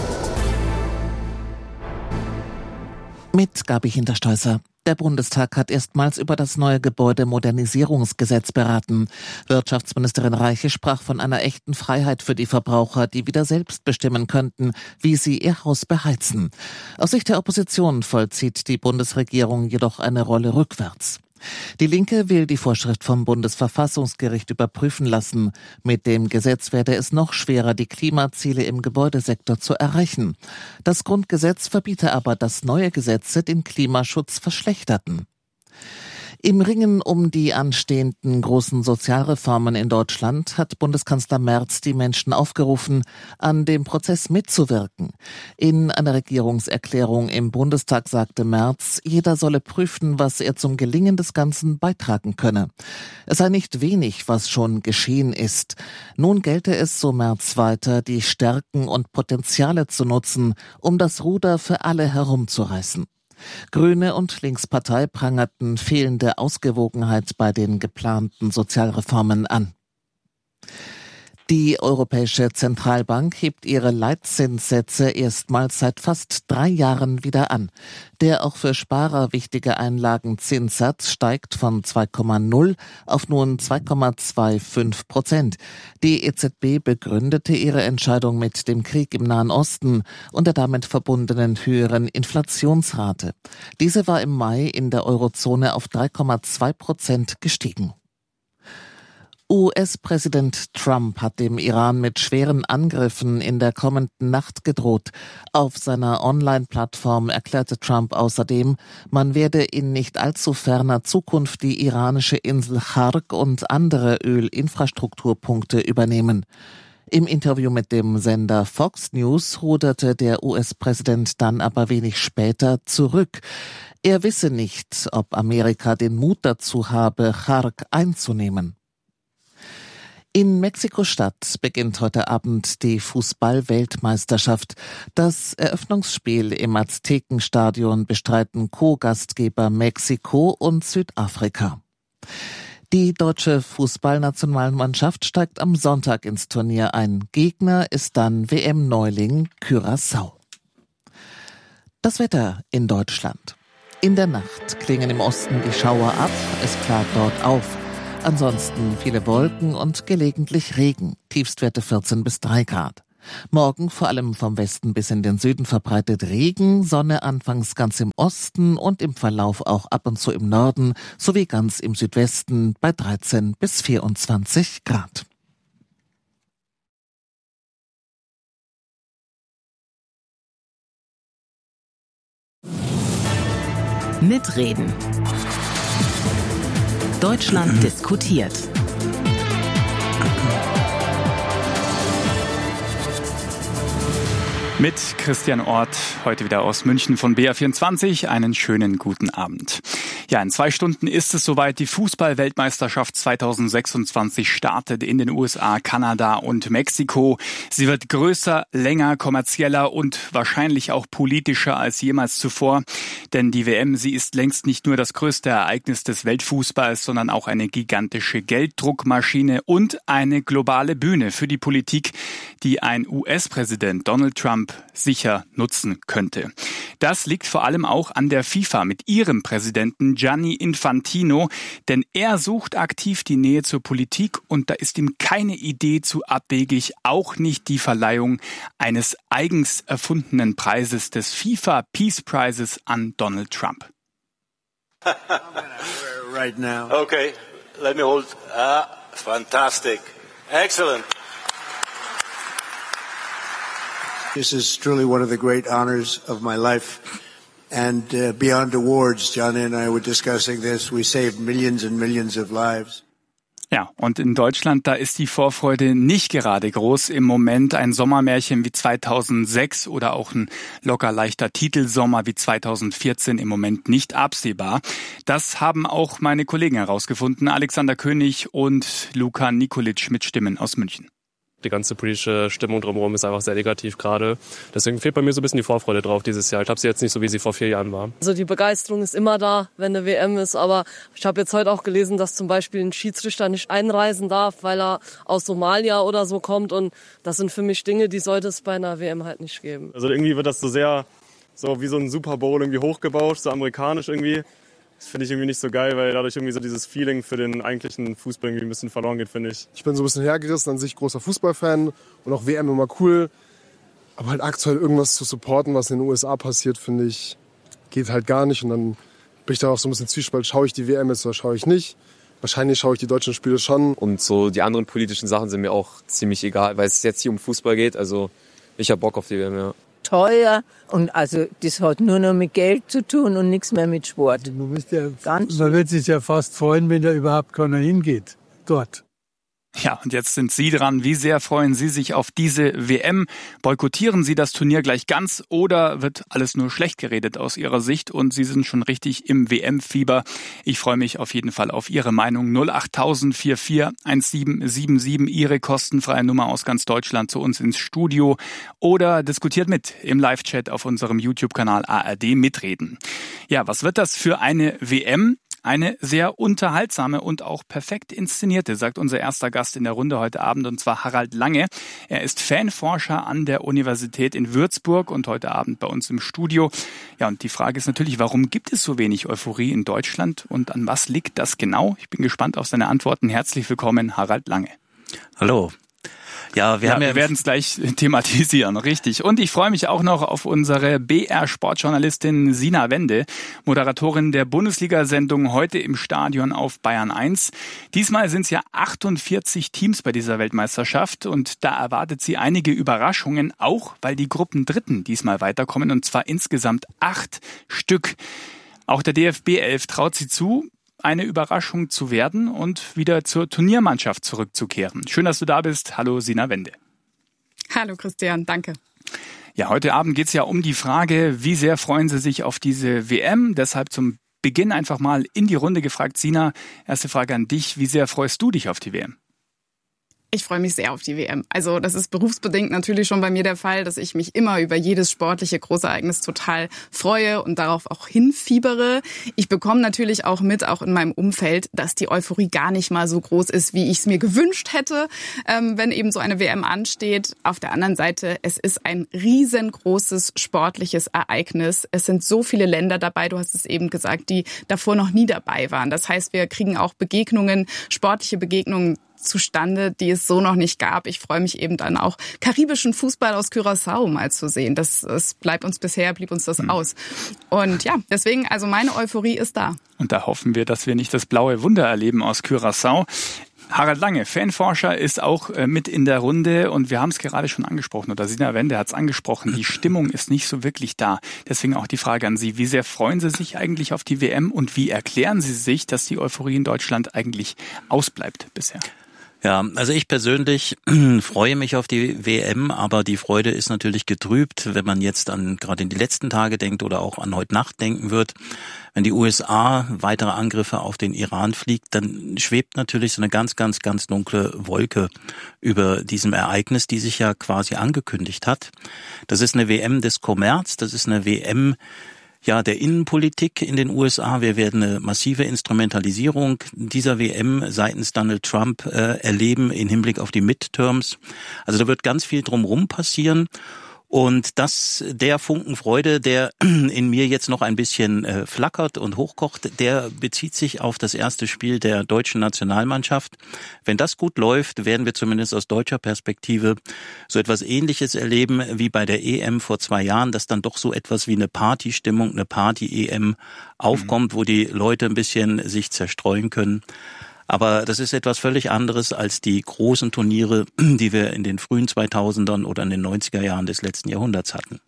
Speaker 19: Mit Gabi Hinterstolzer. Der Bundestag hat erstmals über das neue Gebäudemodernisierungsgesetz beraten. Wirtschaftsministerin Reiche sprach von einer echten Freiheit für die Verbraucher, die wieder selbst bestimmen könnten, wie sie ihr Haus beheizen. Aus Sicht der Opposition vollzieht die Bundesregierung jedoch eine Rolle rückwärts. Die Linke will die Vorschrift vom Bundesverfassungsgericht überprüfen lassen. Mit dem Gesetz werde es noch schwerer, die Klimaziele im Gebäudesektor zu erreichen. Das Grundgesetz verbiete aber, dass neue Gesetze den Klimaschutz verschlechterten. Im Ringen um die anstehenden großen Sozialreformen in Deutschland hat Bundeskanzler Merz die Menschen aufgerufen, an dem Prozess mitzuwirken. In einer Regierungserklärung im Bundestag sagte Merz, jeder solle prüfen, was er zum Gelingen des Ganzen beitragen könne. Es sei nicht wenig, was schon geschehen ist. Nun gelte es, so Merz weiter, die Stärken und Potenziale zu nutzen, um das Ruder für alle herumzureißen. Grüne und Linkspartei prangerten fehlende Ausgewogenheit bei den geplanten Sozialreformen an. Die Europäische Zentralbank hebt ihre Leitzinssätze erstmals seit fast drei Jahren wieder an. Der auch für Sparer wichtige Einlagenzinssatz steigt von zwei Komma null auf nun zwei Komma fünfundzwanzig Prozent. Die E Z B begründete ihre Entscheidung mit dem Krieg im Nahen Osten und der damit verbundenen höheren Inflationsrate. Diese war im Mai in der Eurozone auf drei Komma zwei Prozent gestiegen. U S-Präsident Trump hat dem Iran mit schweren Angriffen in der kommenden Nacht gedroht. Auf seiner Online-Plattform erklärte Trump außerdem, man werde in nicht allzu ferner Zukunft die iranische Insel Chark und andere Ölinfrastrukturpunkte übernehmen. Im Interview mit dem Sender Fox News ruderte der U S-Präsident dann aber wenig später zurück. Er wisse nicht, ob Amerika den Mut dazu habe, Chark einzunehmen. In Mexiko-Stadt beginnt heute Abend die Fußball-Weltmeisterschaft. Das Eröffnungsspiel im Aztekenstadion bestreiten Co-Gastgeber Mexiko und Südafrika. Die deutsche Fußballnationalmannschaft steigt am Sonntag ins Turnier ein. Gegner ist dann W M-Neuling Curaçao. Das Wetter in Deutschland. In der Nacht klingen im Osten die Schauer ab, es klart dort auf. Ansonsten viele Wolken und gelegentlich Regen, Tiefstwerte vierzehn bis drei Grad. Morgen vor allem vom Westen bis in den Süden verbreitet Regen, Sonne anfangs ganz im Osten und im Verlauf auch ab und zu im Norden sowie ganz im Südwesten bei dreizehn bis vierundzwanzig Grad.
Speaker 18: Mitreden. Deutschland diskutiert.
Speaker 20: Mit Christian Orth, heute wieder aus München von B R vierundzwanzig. Einen schönen guten Abend. Ja, in zwei Stunden ist es soweit. Die Fußball-Weltmeisterschaft zweitausendsechsundzwanzig startet in den U S A, Kanada und Mexiko. Sie wird größer, länger, kommerzieller und wahrscheinlich auch politischer als jemals zuvor. Denn die W M, sie ist längst nicht nur das größte Ereignis des Weltfußballs, sondern auch eine gigantische Gelddruckmaschine und eine globale Bühne für die Politik, die ein U S-Präsident Donald Trump sicher nutzen könnte. Das liegt vor allem auch an der FIFA mit ihrem Präsidenten Gianni Infantino, denn er sucht aktiv die Nähe zur Politik und da ist ihm keine Idee zu abwegig, auch nicht die Verleihung eines eigens erfundenen Preises des FIFA Peace Prizes an Donald Trump.
Speaker 21: Right now. Okay, let me hold. Ah, fantastic. Excellent. This is truly one of the great honors of my life. And uh, beyond awards, Johnny and I were discussing this, we saved millions and millions of lives.
Speaker 20: Ja, und in Deutschland, da ist die Vorfreude nicht gerade groß. Im Moment ein Sommermärchen wie zweitausendsechs oder auch ein locker leichter Titelsommer wie zweitausendvierzehn im Moment nicht absehbar. Das haben auch meine Kollegen herausgefunden, Alexander König und Luka Nikolic mit Stimmen aus München.
Speaker 22: Die ganze politische Stimmung drumherum ist einfach sehr negativ gerade. Deswegen fehlt bei mir so ein bisschen die Vorfreude drauf dieses Jahr. Ich habe sie jetzt nicht so, wie sie vor vier Jahren war.
Speaker 23: Also die Begeisterung ist immer da, wenn eine W M ist. Aber ich habe jetzt heute auch gelesen, dass zum Beispiel ein Schiedsrichter nicht einreisen darf, weil er aus Somalia oder so kommt. Und das sind für mich Dinge, die sollte es bei einer W M halt nicht geben.
Speaker 22: Also irgendwie wird das so sehr, so wie so ein Super Bowl irgendwie hochgebaut, so amerikanisch irgendwie. Das finde ich irgendwie nicht so geil, weil dadurch irgendwie so dieses Feeling für den eigentlichen Fußball irgendwie ein bisschen verloren geht, finde ich.
Speaker 24: Ich bin so ein bisschen hergerissen, an sich großer Fußballfan und auch W M immer cool. Aber halt aktuell irgendwas zu supporten, was in den U S A passiert, finde ich, geht halt gar nicht. Und dann bin ich da auch so ein bisschen Zwiespalt, schaue ich die W M jetzt oder schaue ich nicht. Wahrscheinlich schaue ich die deutschen Spiele schon.
Speaker 25: Und so die anderen politischen Sachen sind mir auch ziemlich egal, weil es jetzt hier um Fußball geht. Also ich habe Bock auf die W M, ja.
Speaker 26: Teuer und also das hat nur noch mit Geld zu tun und nichts mehr mit Sport.
Speaker 27: Man, ja, man wird sich ja fast freuen, wenn da überhaupt keiner hingeht, dort.
Speaker 20: Ja, und jetzt sind Sie dran. Wie sehr freuen Sie sich auf diese W M? Boykottieren Sie das Turnier gleich ganz oder wird alles nur schlecht geredet aus Ihrer Sicht und Sie sind schon richtig im W M-Fieber? Ich freue mich auf jeden Fall auf Ihre Meinung. null acht null vier vier eins sieben sieben sieben, Ihre kostenfreie Nummer aus ganz Deutschland zu uns ins Studio oder diskutiert mit im Live-Chat auf unserem YouTube-Kanal A R D Mitreden. Ja, was wird das für eine W M? Eine sehr unterhaltsame und auch perfekt inszenierte, sagt unser erster Gast in der Runde heute Abend, und zwar Harald Lange. Er ist Fanforscher an der Universität in Würzburg und heute Abend bei uns im Studio. Ja, und die Frage ist natürlich, warum gibt es so wenig Euphorie in Deutschland und an was liegt das genau? Ich bin gespannt auf seine Antworten. Herzlich willkommen, Harald Lange.
Speaker 28: Hallo.
Speaker 1: Ja, wir,
Speaker 20: ja,
Speaker 1: haben ja
Speaker 20: wir werden es gleich thematisieren, richtig. Und ich freue mich auch noch auf unsere B R-Sportjournalistin Sina Wende, Moderatorin der Bundesliga-Sendung Heute im Stadion auf Bayern eins. Diesmal sind es ja achtundvierzig Teams bei dieser Weltmeisterschaft und da erwartet sie einige Überraschungen, auch weil die Gruppendritten diesmal weiterkommen und zwar insgesamt acht Stück. Auch der D F B elf traut sie zu, eine Überraschung zu werden und wieder zur Turniermannschaft zurückzukehren. Schön, dass du da bist. Hallo Sina Wende.
Speaker 4: Hallo Christian, danke.
Speaker 20: Ja, heute Abend geht es ja um die Frage, wie sehr freuen Sie sich auf diese W M? Deshalb zum Beginn einfach mal in die Runde gefragt. Sina, erste Frage an dich. Wie sehr freust du dich auf die W M?
Speaker 4: Ich freue mich sehr auf die W M. Also das ist berufsbedingt natürlich schon bei mir der Fall, dass ich mich immer über jedes sportliche Großereignis total freue und darauf auch hinfiebere. Ich bekomme natürlich auch mit, auch in meinem Umfeld, dass die Euphorie gar nicht mal so groß ist, wie ich es mir gewünscht hätte, ähm, wenn eben so eine W M ansteht. Auf der anderen Seite, es ist ein riesengroßes sportliches Ereignis. Es sind so viele Länder dabei, du hast es eben gesagt, die davor noch nie dabei waren. Das heißt, wir kriegen auch Begegnungen, sportliche Begegnungen zustande, die es so noch nicht gab. Ich freue mich eben dann auch, karibischen Fußball aus Curaçao mal zu sehen. Das, das bleibt uns bisher, blieb uns das aus. Und ja, deswegen, also meine Euphorie ist da.
Speaker 20: Und da hoffen wir, dass wir nicht das blaue Wunder erleben aus Curaçao. Harald Lange, Fanforscher, ist auch mit in der Runde und wir haben es gerade schon angesprochen, oder Sina Wende hat es angesprochen, die Stimmung ist nicht so wirklich da. Deswegen auch die Frage an Sie, wie sehr freuen Sie sich eigentlich auf die W M und wie erklären Sie sich, dass die Euphorie in Deutschland eigentlich ausbleibt bisher?
Speaker 1: Ja, also ich persönlich freue mich auf die W M, aber die Freude ist natürlich getrübt, wenn man jetzt an gerade in die letzten Tage denkt oder auch an heute Nacht denken wird. Wenn die U S A weitere Angriffe auf den Iran fliegt, dann schwebt natürlich so eine ganz, ganz, ganz dunkle Wolke über diesem Ereignis, die sich ja quasi angekündigt hat. Das ist eine W M des Kommerz, das ist eine W M Ja, der Innenpolitik in den U S A. Wir werden eine massive Instrumentalisierung dieser W M seitens Donald Trump äh, erleben im Hinblick auf die Midterms. Also da wird ganz viel drumherum passieren. Und das, der Funken Freude, der in mir jetzt noch ein bisschen äh, flackert und hochkocht, der bezieht sich auf das erste Spiel der deutschen Nationalmannschaft. Wenn das gut läuft, werden wir zumindest aus deutscher Perspektive so etwas Ähnliches erleben wie bei der E M vor zwei Jahren, dass dann doch so etwas wie eine Partystimmung, eine Party-E M aufkommt, mhm. wo die Leute ein bisschen sich zerstreuen können. Aber das ist etwas völlig anderes als die großen Turniere, die wir in den frühen zweitausendern oder in den neunziger Jahren des letzten Jahrhunderts hatten.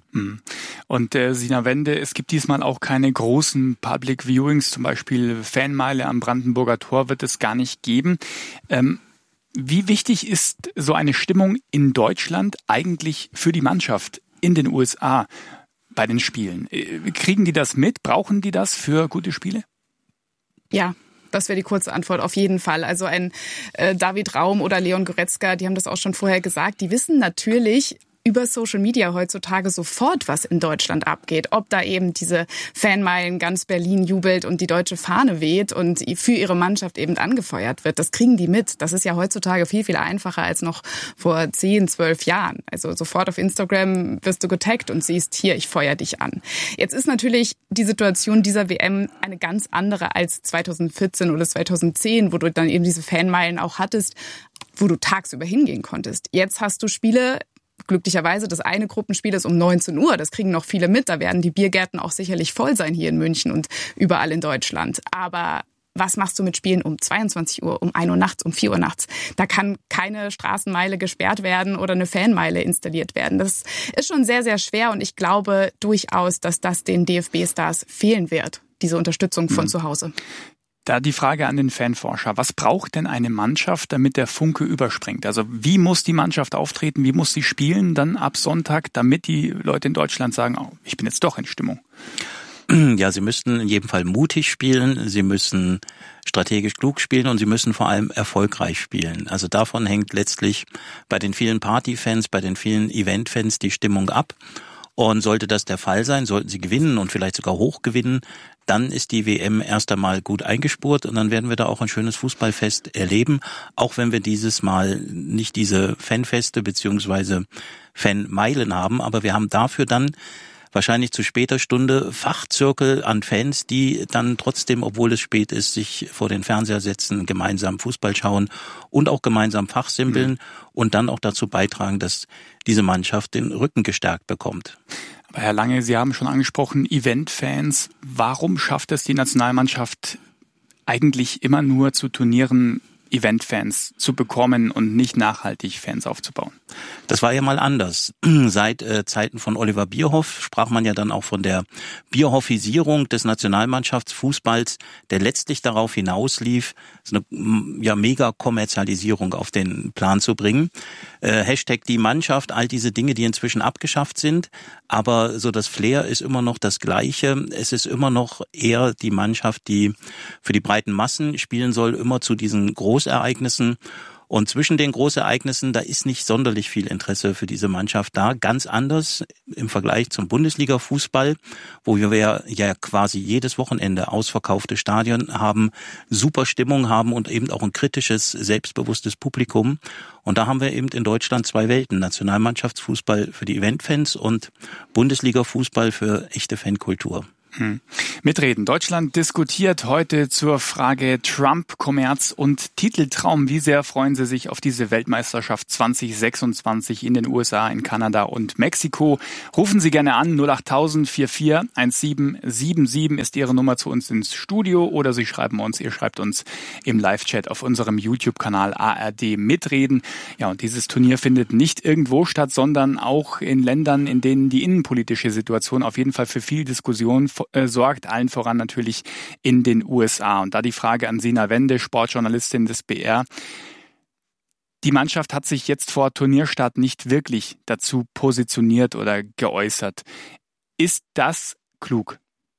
Speaker 20: Und äh, Sina Wende, es gibt diesmal auch keine großen Public Viewings, zum Beispiel Fanmeile am Brandenburger Tor wird es gar nicht geben. Ähm, wie wichtig ist so eine Stimmung in Deutschland eigentlich für die Mannschaft in den U S A bei den Spielen? Kriegen die das mit? Brauchen die das für gute Spiele?
Speaker 4: Ja. Das wäre die kurze Antwort, auf jeden Fall. Also ein äh, David Raum oder Leon Goretzka, die haben das auch schon vorher gesagt, die wissen natürlich über Social Media heutzutage sofort, was in Deutschland abgeht. Ob da eben diese Fanmeilen ganz Berlin jubelt und die deutsche Fahne weht und für ihre Mannschaft eben angefeuert wird. Das kriegen die mit. Das ist ja heutzutage viel, viel einfacher als noch vor zehn, zwölf Jahren. Also sofort auf Instagram wirst du getaggt und siehst, hier, ich feuer dich an. Jetzt ist natürlich die Situation dieser W M eine ganz andere als zweitausendvierzehn oder zweitausendzehn, wo du dann eben diese Fanmeilen auch hattest, wo du tagsüber hingehen konntest. Jetzt hast du Spiele, glücklicherweise, das eine Gruppenspiel ist um neunzehn Uhr. Das kriegen noch viele mit. Da werden die Biergärten auch sicherlich voll sein hier in München und überall in Deutschland. Aber was machst du mit Spielen um zweiundzwanzig Uhr, um ein Uhr nachts, um vier Uhr nachts? Da kann keine Straßenmeile gesperrt werden oder eine Fanmeile installiert werden. Das ist schon sehr, sehr schwer und ich glaube durchaus, dass das den D F B-Stars fehlen wird, diese Unterstützung von mhm. zu Hause.
Speaker 20: Da die Frage an den Fanforscher. Was braucht denn eine Mannschaft, damit der Funke überspringt? Also wie muss die Mannschaft auftreten? Wie muss sie spielen dann ab Sonntag, damit die Leute in Deutschland sagen, oh, ich bin jetzt doch in Stimmung?
Speaker 1: Ja, sie müssten in jedem Fall mutig spielen. Sie müssen strategisch klug spielen und sie müssen vor allem erfolgreich spielen. Also davon hängt letztlich bei den vielen Partyfans, bei den vielen Eventfans die Stimmung ab. Und sollte das der Fall sein, sollten sie gewinnen und vielleicht sogar hoch gewinnen, dann ist die W M erst einmal gut eingespurt und dann werden wir da auch ein schönes Fußballfest erleben, auch wenn wir dieses Mal nicht diese Fanfeste beziehungsweise Fanmeilen haben, aber wir haben dafür dann wahrscheinlich zu später Stunde Fachzirkel an Fans, die dann trotzdem, obwohl es spät ist, sich vor den Fernseher setzen, gemeinsam Fußball schauen und auch gemeinsam fachsimpeln mhm. und dann auch dazu beitragen, dass diese Mannschaft den Rücken gestärkt bekommt.
Speaker 20: Aber Herr Lange, Sie haben schon angesprochen, Eventfans. Warum schafft es die Nationalmannschaft eigentlich immer nur zu Turnieren Eventfans zu bekommen und nicht nachhaltig Fans aufzubauen?
Speaker 1: Das war ja mal anders. Seit äh, Zeiten von Oliver Bierhoff sprach man ja dann auch von der Bierhoffisierung des Nationalmannschaftsfußballs, der letztlich darauf hinauslief, so eine ja, Mega-Kommerzialisierung auf den Plan zu bringen. Äh, Hashtag die Mannschaft, all diese Dinge, die inzwischen abgeschafft sind. Aber so das Flair ist immer noch das Gleiche. Es ist immer noch eher die Mannschaft, die für die breiten Massen spielen soll, immer zu diesen Großereignissen. Und zwischen den Großereignissen, da ist nicht sonderlich viel Interesse für diese Mannschaft da. Ganz anders im Vergleich zum Bundesliga-Fußball, wo wir ja quasi jedes Wochenende ausverkaufte Stadien haben, super Stimmung haben und eben auch ein kritisches, selbstbewusstes Publikum. Und da haben wir eben in Deutschland zwei Welten. Nationalmannschaftsfußball für die Eventfans und Bundesliga-Fußball für echte Fankultur.
Speaker 20: Hm. Mitreden. Deutschland diskutiert heute zur Frage Trump, Kommerz und Titeltraum. Wie sehr freuen Sie sich auf diese Weltmeisterschaft zwanzig sechsundzwanzig in den U S A, in Kanada und Mexiko? Rufen Sie gerne an. null acht tausend vier vier eins sieben sieben sieben ist Ihre Nummer zu uns ins Studio, oder Sie schreiben uns, ihr schreibt uns im Live-Chat auf unserem YouTube-Kanal A R D Mitreden. Ja, und dieses Turnier findet nicht irgendwo statt, sondern auch in Ländern, in denen die innenpolitische Situation auf jeden Fall für viel Diskussion sorgt, allen voran natürlich in den U S A. Und da die Frage an Sina Wende, Sportjournalistin des B R. Die Mannschaft hat sich jetzt vor Turnierstart nicht wirklich dazu positioniert oder geäußert. Ist das klug?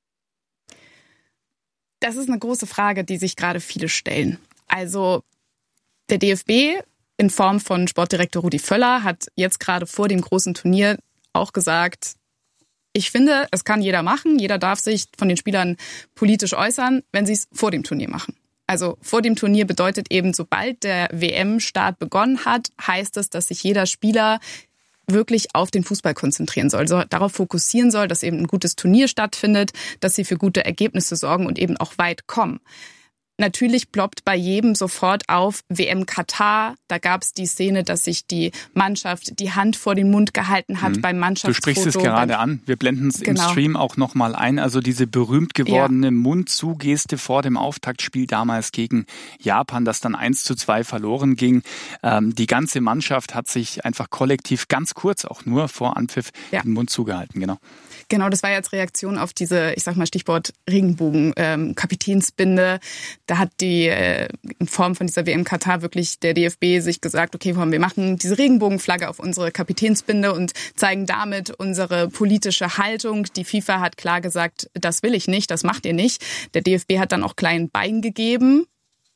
Speaker 4: Das ist eine große Frage, die sich gerade viele stellen. Also der D F B in Form von Sportdirektor Rudi Völler hat jetzt gerade vor dem großen Turnier auch gesagt, ich finde, es kann jeder machen. Jeder darf sich von den Spielern politisch äußern, wenn sie es vor dem Turnier machen. Also vor dem Turnier bedeutet eben, sobald der W M-Start begonnen hat, heißt es, dass sich jeder Spieler wirklich auf den Fußball konzentrieren soll, so darauf fokussieren soll, dass eben ein gutes Turnier stattfindet, dass sie für gute Ergebnisse sorgen und eben auch weit kommen. Natürlich ploppt bei jedem sofort auf W M Katar. Da gab es die Szene, dass sich die Mannschaft die Hand vor den Mund gehalten hat mhm. beim Mannschaftsfoto.
Speaker 20: Du sprichst es gerade an. Wir blenden es genau. im Stream auch nochmal ein. Also diese berühmt gewordene ja. Mund-zu-Geste vor dem Auftaktspiel damals gegen Japan, das dann eins zu zwei verloren ging. Ähm, die ganze Mannschaft hat sich einfach kollektiv ganz kurz auch nur vor Anpfiff ja. den Mund zugehalten. Genau.
Speaker 4: Genau, das war jetzt Reaktion auf diese, ich sag mal Stichwort Regenbogen, ähm, Kapitänsbinde. Da hat die äh, in Form von dieser W M Katar wirklich der D F B sich gesagt, okay, wir machen diese Regenbogenflagge auf unsere Kapitänsbinde und zeigen damit unsere politische Haltung. Die FIFA hat klar gesagt, das will ich nicht, das macht ihr nicht. Der D F B hat dann auch klein Bein gegeben.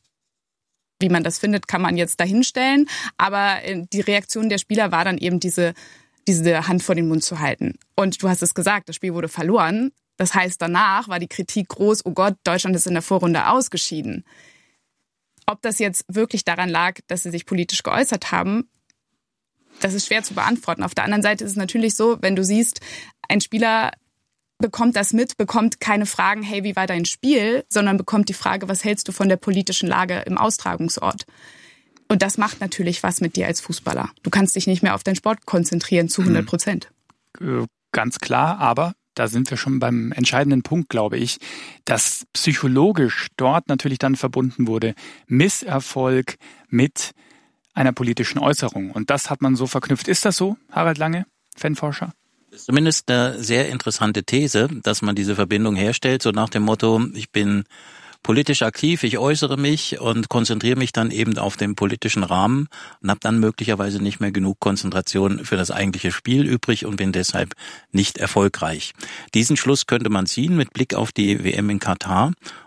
Speaker 4: Wie man das findet, kann man jetzt dahinstellen. Aber die Reaktion der Spieler war dann eben diese diese Hand vor den Mund zu halten. Und du hast es gesagt, das Spiel wurde verloren. Das heißt, danach war die Kritik groß, oh Gott, Deutschland ist in der Vorrunde ausgeschieden. Ob das jetzt wirklich daran lag, dass sie sich politisch geäußert haben, das ist schwer zu beantworten. Auf der anderen Seite ist es natürlich so, wenn du siehst, ein Spieler bekommt das mit, bekommt keine Fragen, hey, wie war dein Spiel, sondern bekommt die Frage, was hältst du von der politischen Lage im Austragungsort? Und das macht natürlich was mit dir als Fußballer. Du kannst dich nicht mehr auf deinen Sport konzentrieren zu hundert Prozent.
Speaker 20: Ganz klar, aber da sind wir schon beim entscheidenden Punkt, glaube ich, dass psychologisch dort natürlich dann verbunden wurde, Misserfolg mit einer politischen Äußerung. Und das hat man so verknüpft. Ist das so, Harald Lange, Fanforscher?
Speaker 1: Das ist zumindest eine sehr interessante These, dass man diese Verbindung herstellt, so nach dem Motto, ich bin politisch aktiv, ich äußere mich und konzentriere mich dann eben auf den politischen Rahmen und habe dann möglicherweise nicht mehr genug Konzentration für das eigentliche Spiel übrig und bin deshalb nicht erfolgreich. Diesen Schluss könnte man ziehen mit Blick auf die W M in Katar.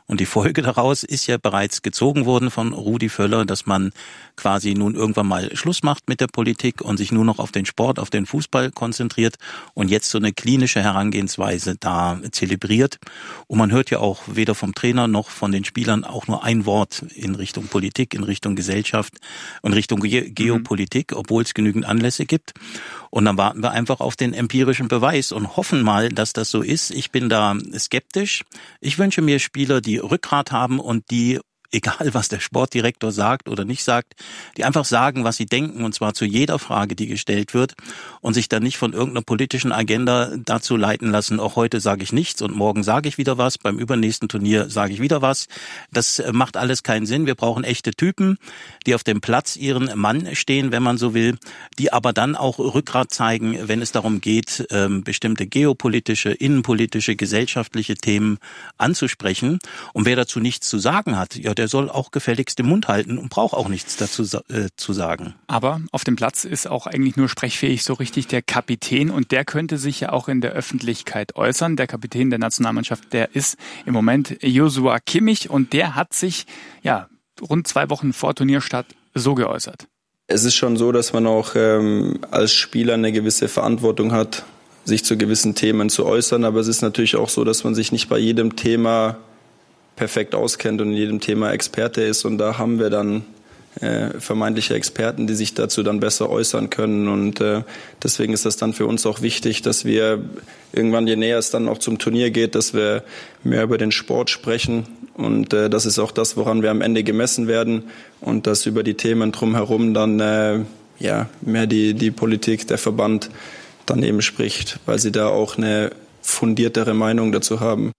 Speaker 1: Und die Folge daraus ist ja bereits gezogen worden von Rudi Völler, dass man quasi nun irgendwann mal Schluss macht mit der Politik und sich nur noch auf den Sport, auf den Fußball konzentriert und jetzt so eine klinische Herangehensweise da zelebriert. Und man hört ja auch weder vom Trainer noch von den Spielern auch nur ein Wort in Richtung Politik, in Richtung Gesellschaft und Richtung Ge- Geopolitik, obwohl es genügend Anlässe gibt. Und dann warten wir einfach auf den empirischen Beweis und hoffen mal, dass das so ist. Ich bin da skeptisch. Ich wünsche mir Spieler, die Rückgrat haben und die, egal was der Sportdirektor sagt oder nicht sagt, die einfach sagen, was sie denken, und zwar zu jeder Frage, die gestellt wird, und sich dann nicht von irgendeiner politischen Agenda dazu leiten lassen, auch heute sage ich nichts und morgen sage ich wieder was, beim übernächsten Turnier sage ich wieder was. Das macht alles keinen Sinn. Wir brauchen echte Typen, die auf dem Platz ihren Mann stehen, wenn man so will, die aber dann auch Rückgrat zeigen, wenn es darum geht, bestimmte geopolitische, innenpolitische, gesellschaftliche Themen anzusprechen. Und wer dazu nichts zu sagen hat, ja, der soll auch gefälligst den Mund halten und braucht auch nichts dazu äh, zu sagen.
Speaker 20: Aber auf dem Platz ist auch eigentlich nur sprechfähig so richtig der Kapitän, und der könnte sich ja auch in der Öffentlichkeit äußern. Der Kapitän der Nationalmannschaft, der ist im Moment Joshua Kimmich, und der hat sich ja rund zwei Wochen vor Turnierstart so geäußert.
Speaker 6: Es ist schon so, dass man auch ähm, als Spieler eine gewisse Verantwortung hat, sich zu gewissen Themen zu äußern. Aber es ist natürlich auch so, dass man sich nicht bei jedem Thema perfekt auskennt und in jedem Thema Experte ist, und da haben wir dann äh, vermeintliche Experten, die sich dazu dann besser äußern können, und äh, deswegen ist das dann für uns auch wichtig, dass wir irgendwann, je näher es dann auch zum Turnier geht, dass wir mehr über den Sport sprechen, und äh, das ist auch das, woran wir am Ende gemessen werden, und dass über die Themen drumherum dann äh, ja mehr die, die Politik, der Verband dann eben spricht, weil sie da auch eine fundiertere Meinung dazu haben.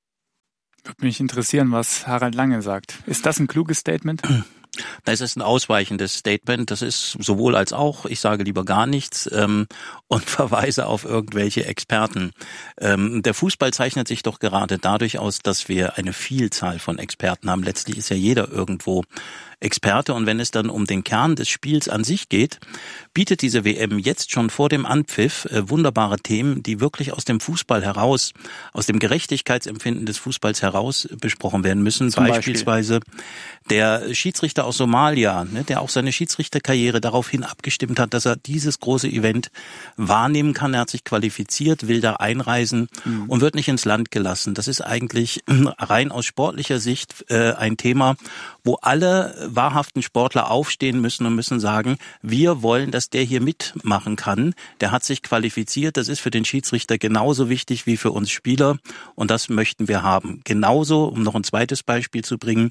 Speaker 20: Würde mich interessieren, was Harald Lange sagt. Ist das ein kluges Statement?
Speaker 1: Das ist ein ausweichendes Statement. Das ist sowohl als auch. Ich sage lieber gar nichts ähm, und verweise auf irgendwelche Experten. Ähm, der Fußball zeichnet sich doch gerade dadurch aus, dass wir eine Vielzahl von Experten haben. Letztlich ist ja jeder irgendwo Experte, und wenn es dann um den Kern des Spiels an sich geht, bietet diese W M jetzt schon vor dem Anpfiff äh, wunderbare Themen, die wirklich aus dem Fußball heraus, aus dem Gerechtigkeitsempfinden des Fußballs heraus besprochen werden müssen. Zum Beispielsweise Beispiel. Der Schiedsrichter aus Somalia, ne, der auch seine Schiedsrichterkarriere daraufhin abgestimmt hat, dass er dieses große Event wahrnehmen kann. Er hat sich qualifiziert, will da einreisen mhm. und wird nicht ins Land gelassen. Das ist eigentlich rein aus sportlicher Sicht äh, ein Thema, wo alle wahrhaften Sportler aufstehen müssen und müssen sagen, wir wollen, dass der hier mitmachen kann. Der hat sich qualifiziert. Das ist für den Schiedsrichter genauso wichtig wie für uns Spieler, und das möchten wir haben. Genauso, um noch ein zweites Beispiel zu bringen,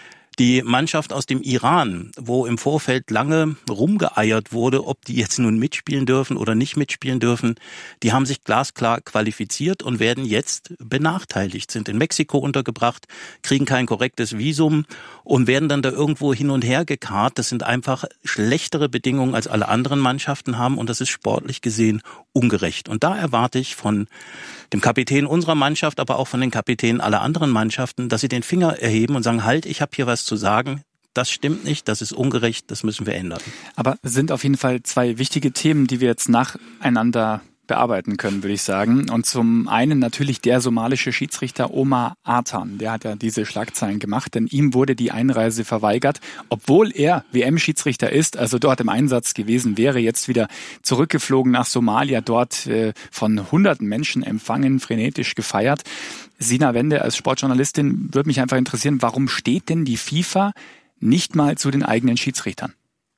Speaker 1: die Mannschaft aus dem Iran, wo im Vorfeld lange rumgeeiert wurde, ob die jetzt nun mitspielen dürfen oder nicht mitspielen dürfen, die haben sich glasklar qualifiziert und werden jetzt benachteiligt, sind in Mexiko untergebracht, kriegen kein korrektes Visum und werden dann da irgendwo hin und her gekarrt. Das sind einfach schlechtere Bedingungen, als alle anderen Mannschaften haben, und das ist sportlich gesehen ungerecht. Und da erwarte ich von dem Kapitän unserer Mannschaft, aber auch von den Kapitänen aller anderen Mannschaften, dass sie den Finger erheben und sagen, halt, ich habe hier was zu sagen. Das stimmt nicht, das ist ungerecht, das müssen wir ändern.
Speaker 20: Aber sind auf jeden Fall zwei wichtige Themen, die wir jetzt nacheinander bearbeiten können, würde ich sagen. Und zum einen natürlich der somalische Schiedsrichter Omar Artan. Der hat ja diese Schlagzeilen gemacht, denn ihm wurde die Einreise verweigert, obwohl er W M-Schiedsrichter ist, also dort im Einsatz gewesen wäre, jetzt wieder zurückgeflogen nach Somalia, dort äh, von hunderten Menschen empfangen, frenetisch gefeiert. Sina Wende als Sportjournalistin würde mich einfach interessieren, warum steht denn die FIFA nicht mal zu den eigenen Schiedsrichtern?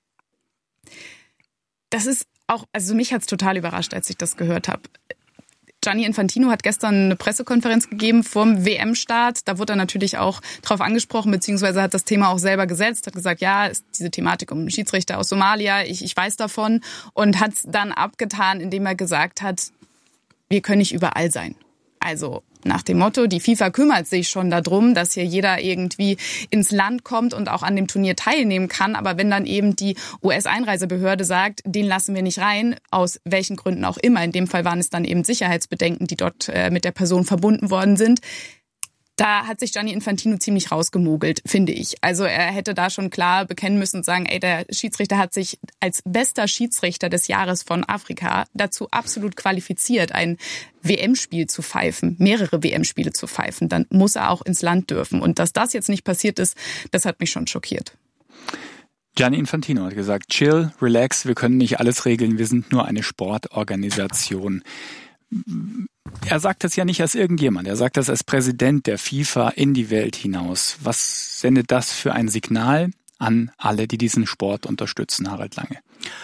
Speaker 4: Das ist auch, also mich hat's total überrascht, als ich das gehört habe. Gianni Infantino hat gestern eine Pressekonferenz gegeben vorm W M-Start. Da wurde er natürlich auch drauf angesprochen, beziehungsweise hat das Thema auch selber gesetzt, hat gesagt, ja, ist diese Thematik um Schiedsrichter aus Somalia, ich, ich weiß davon, und hat es dann abgetan, indem er gesagt hat, wir können nicht überall sein. Also nach dem Motto, die FIFA kümmert sich schon darum, dass hier jeder irgendwie ins Land kommt und auch an dem Turnier teilnehmen kann. Aber wenn dann eben die U S-Einreisebehörde sagt, den lassen wir nicht rein, aus welchen Gründen auch immer, in dem Fall waren es dann eben Sicherheitsbedenken, die dort äh, mit der Person verbunden worden sind, Da hat sich Gianni Infantino ziemlich rausgemogelt, finde ich. Also er hätte da schon klar bekennen müssen und sagen, ey, der Schiedsrichter hat sich als bester Schiedsrichter des Jahres von Afrika dazu absolut qualifiziert, ein W M-Spiel zu pfeifen, mehrere W M-Spiele zu pfeifen. Dann muss er auch ins Land dürfen. Und dass das jetzt nicht passiert ist, das hat mich schon schockiert.
Speaker 20: Gianni Infantino hat gesagt, chill, relax, wir können nicht alles regeln, wir sind nur eine Sportorganisation. Er sagt das ja nicht als irgendjemand, er sagt das als Präsident der FIFA in die Welt hinaus. Was sendet das für ein Signal an alle, die diesen Sport unterstützen, Harald Lange?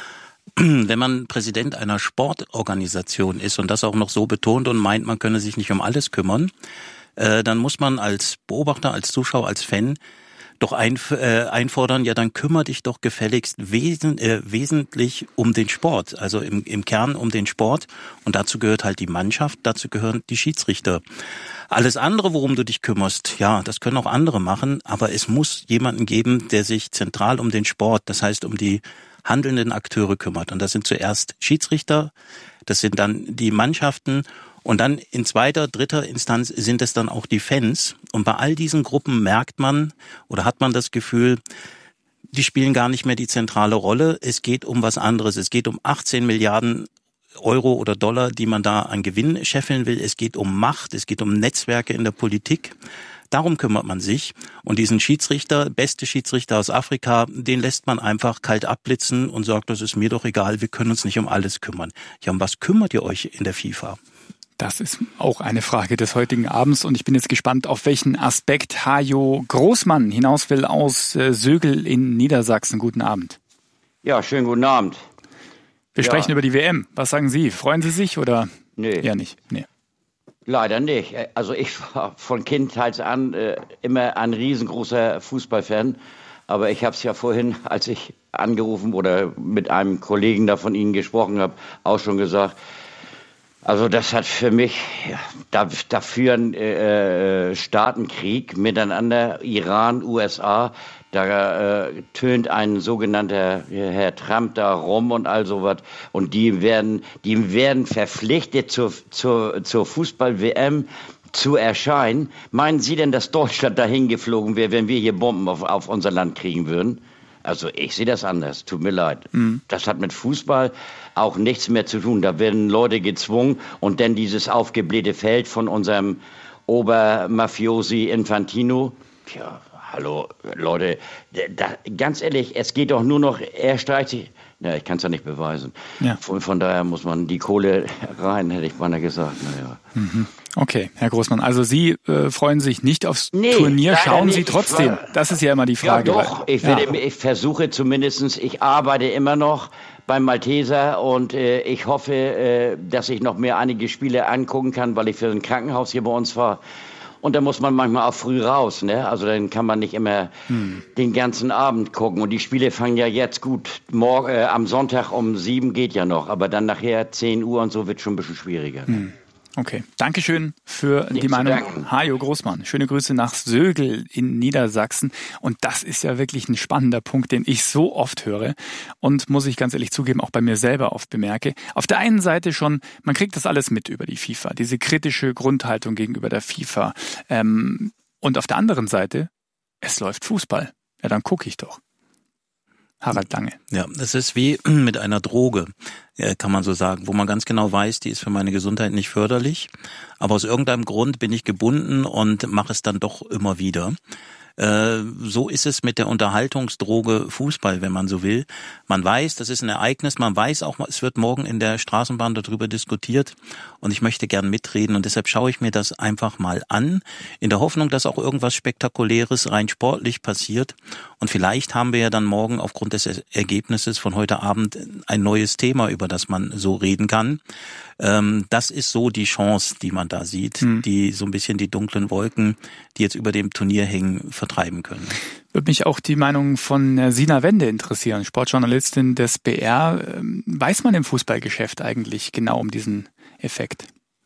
Speaker 1: Wenn man Präsident einer Sportorganisation ist und das auch noch so betont und meint, man könne sich nicht um alles kümmern, äh, dann muss man als Beobachter, als Zuschauer, als Fan doch ein, äh, einfordern, ja dann kümmere dich doch gefälligst wesen, äh, wesentlich um den Sport, also im, im Kern um den Sport und dazu gehört halt die Mannschaft, dazu gehören die Schiedsrichter. Alles andere, worum du dich kümmerst, ja, das können auch andere machen, aber es muss jemanden geben, der sich zentral um den Sport, das heißt um die handelnden Akteure kümmert und das sind zuerst Schiedsrichter, das sind dann die Mannschaften und dann in zweiter, dritter Instanz sind es dann auch die Fans. Und bei all diesen Gruppen merkt man oder hat man das Gefühl, die spielen gar nicht mehr die zentrale Rolle. Es geht um was anderes. Es geht um achtzehn Milliarden Euro oder Dollar, die man da an Gewinn scheffeln will. Es geht um Macht, es geht um Netzwerke in der Politik. Darum kümmert man sich. Und diesen Schiedsrichter, beste Schiedsrichter aus Afrika, den lässt man einfach kalt abblitzen und sagt, das ist mir doch egal, wir können uns nicht um alles kümmern. Ja, um was kümmert ihr euch in der FIFA?
Speaker 20: Das ist auch eine Frage des heutigen Abends und ich bin jetzt gespannt, auf welchen Aspekt Hajo Großmann hinaus will aus äh, Sögel in Niedersachsen. Guten Abend.
Speaker 7: Ja, schönen guten Abend.
Speaker 20: Wir ja. sprechen über die W M. Was sagen Sie? Freuen Sie sich oder
Speaker 7: nee.
Speaker 20: eher nicht? Nee.
Speaker 7: Leider nicht. Also ich war von Kindheit an äh, immer ein riesengroßer Fußballfan. Aber ich habe es ja vorhin, als ich angerufen oder mit einem Kollegen da von Ihnen gesprochen habe, auch schon gesagt. Also das hat für mich, ja, da, da führen äh, Staatenkrieg miteinander, Iran, U S A, da äh, tönt ein sogenannter äh, Herr Trump da rum und all sowas. Und die werden, die werden verpflichtet zur, zur, zur Fußball-W M zu erscheinen. Meinen Sie denn, dass Deutschland dahin geflogen wäre, wenn wir hier Bomben auf, auf unser Land kriegen würden? Also ich sehe das anders, tut mir leid. Mhm. Das hat mit Fußball auch nichts mehr zu tun. Da werden Leute gezwungen und dann dieses aufgeblähte Feld von unserem Obermafiosi Infantino. Tja, hallo Leute, da, ganz ehrlich, es geht doch nur noch, er streicht sich. Ja, ich kann es ja nicht beweisen. Ja. Von, von daher muss man die Kohle rein, hätte ich beinahe gesagt. Naja.
Speaker 20: Mhm. Okay, Herr Großmann, also Sie äh, freuen sich nicht aufs nee, Turnier, schauen Sie trotzdem? Das ist ja immer die Frage.
Speaker 7: Ja doch, ich, ja. Werde, ich versuche zumindest, ich arbeite immer noch beim Malteser und äh, ich hoffe, äh, dass ich noch mehr einige Spiele angucken kann, weil ich für ein Krankenhaus hier bei uns war. Und da muss man manchmal auch früh raus, ne? Also dann kann man nicht immer hm. den ganzen Abend gucken. Und die Spiele fangen ja jetzt gut. Morgen, äh, am Sonntag um sieben geht ja noch, aber dann nachher zehn Uhr und so wird schon ein bisschen schwieriger.
Speaker 20: Hm. Okay, Dankeschön für Nicht die Meinung. Hajo Großmann, schöne Grüße nach Sögel in Niedersachsen. Und das ist ja wirklich ein spannender Punkt, den ich so oft höre und muss ich ganz ehrlich zugeben, auch bei mir selber oft bemerke. Auf der einen Seite schon, man kriegt das alles mit über die FIFA, diese kritische Grundhaltung gegenüber der FIFA. Ähm, und auf der anderen Seite, es läuft Fußball. Ja, dann gucke ich doch. Harald Lange.
Speaker 1: Ja, das ist wie mit einer Droge, kann man so sagen, wo man ganz genau weiß, die ist für meine Gesundheit nicht förderlich, aber aus irgendeinem Grund bin ich gebunden und mache es dann doch immer wieder. So ist es mit der Unterhaltungsdroge Fußball, wenn man so will. Man weiß, das ist ein Ereignis, man weiß auch, es wird morgen in der Straßenbahn darüber diskutiert und ich möchte gern mitreden und deshalb schaue ich mir das einfach mal an, in der Hoffnung, dass auch irgendwas Spektakuläres rein sportlich passiert und vielleicht haben wir ja dann morgen aufgrund des Ergebnisses von heute Abend ein neues Thema, über das man so reden kann. Das ist so die Chance, die man da sieht, hm. die so ein bisschen die dunklen Wolken, die jetzt über dem Turnier hängen, vertreiben können.
Speaker 20: Würde mich auch die Meinung von Sina Wende interessieren, Sportjournalistin des B R. Weiß man im Fußballgeschäft eigentlich genau um diesen Effekt?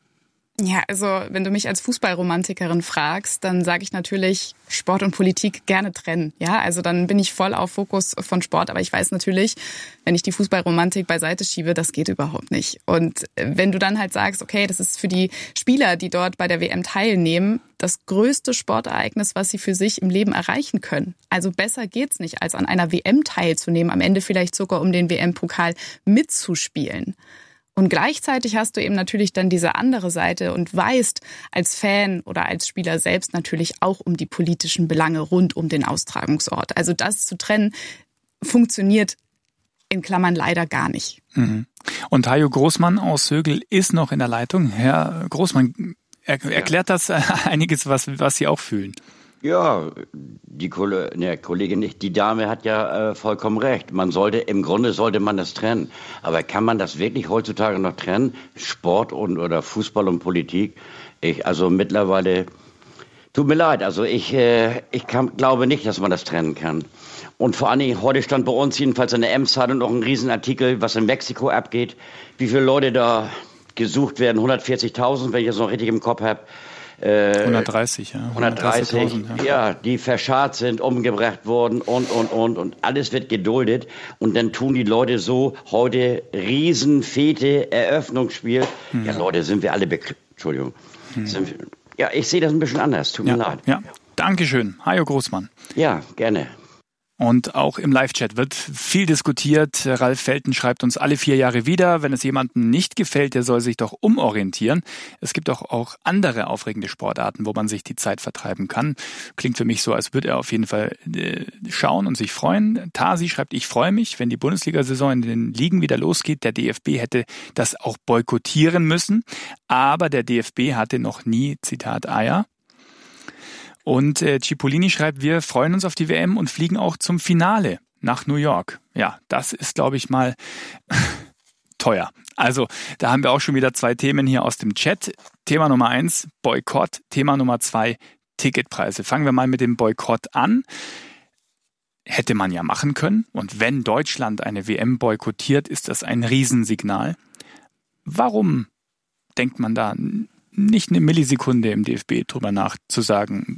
Speaker 4: Ja, also wenn du mich als Fußballromantikerin fragst, dann sage ich natürlich, Sport und Politik gerne trennen. Ja, also dann bin ich voll auf Fokus von Sport, aber ich weiß natürlich, wenn ich die Fußballromantik beiseite schiebe, das geht überhaupt nicht. Und wenn du dann halt sagst, okay, das ist für die Spieler, die dort bei der W M teilnehmen, das größte Sportereignis, was sie für sich im Leben erreichen können. Also besser geht's nicht, als an einer W M teilzunehmen, am Ende vielleicht sogar um den W M-Pokal mitzuspielen. Und gleichzeitig hast du eben natürlich dann diese andere Seite und weißt als Fan oder als Spieler selbst natürlich auch um die politischen Belange rund um den Austragungsort. Also das zu trennen, funktioniert in Klammern leider gar nicht.
Speaker 20: Mhm. Und Hajo Großmann aus Sögel ist noch in der Leitung. Herr Großmann, er, erklärt das einiges, was, was Sie auch fühlen?
Speaker 7: Ja, die Kolle, ne, Kollegin nicht, die Dame hat ja äh, vollkommen recht. Man sollte, im Grunde sollte man das trennen. Aber kann man das wirklich heutzutage noch trennen? Sport und oder Fußball und Politik? Ich, also mittlerweile, tut mir leid, also ich, äh, ich kann, glaube nicht, dass man das trennen kann. Und vor allen Dingen, heute stand bei uns jedenfalls in der M-Zeitung noch ein Riesenartikel, was in Mexiko abgeht, wie viele Leute da gesucht werden, hundertvierzigtausend, wenn ich das noch richtig im Kopf habe.
Speaker 20: hundertdreißig, ja.
Speaker 7: hundertdreißig, ja. ja, die verscharrt sind, umgebracht worden und, und, und. Und alles wird geduldet. Und dann tun die Leute so, heute Riesenfete, Eröffnungsspiel. Hm. Ja, Leute, sind wir alle bekloppt. Entschuldigung. Hm. Sind wir, ja, ich sehe das ein bisschen anders. Tut
Speaker 20: ja,
Speaker 7: mir leid.
Speaker 20: Ja, Dankeschön. Hajo Großmann.
Speaker 7: Ja, gerne.
Speaker 20: Und auch im Live-Chat wird viel diskutiert. Ralf Felten schreibt uns alle vier Jahre wieder, wenn es jemandem nicht gefällt, der soll sich doch umorientieren. Es gibt auch, auch andere aufregende Sportarten, wo man sich die Zeit vertreiben kann. Klingt für mich so, als würde er auf jeden Fall äh, schauen und sich freuen. Tasi schreibt, ich freue mich, wenn die Bundesliga-Saison in den Ligen wieder losgeht. Der D F B hätte das auch boykottieren müssen. Aber der D F B hatte noch nie, Zitat, Eier. Und äh, Cipollini schreibt, wir freuen uns auf die W M und fliegen auch zum Finale nach New York. Ja, das ist, glaube ich, mal teuer. Also, da haben wir auch schon wieder zwei Themen hier aus dem Chat. Thema Nummer eins, Boykott. Thema Nummer zwei, Ticketpreise. Fangen wir mal mit dem Boykott an. Hätte man ja machen können. Und wenn Deutschland eine W M boykottiert, ist das ein Riesensignal. Warum denkt man da nicht eine Millisekunde im D F B drüber nach, zu sagen,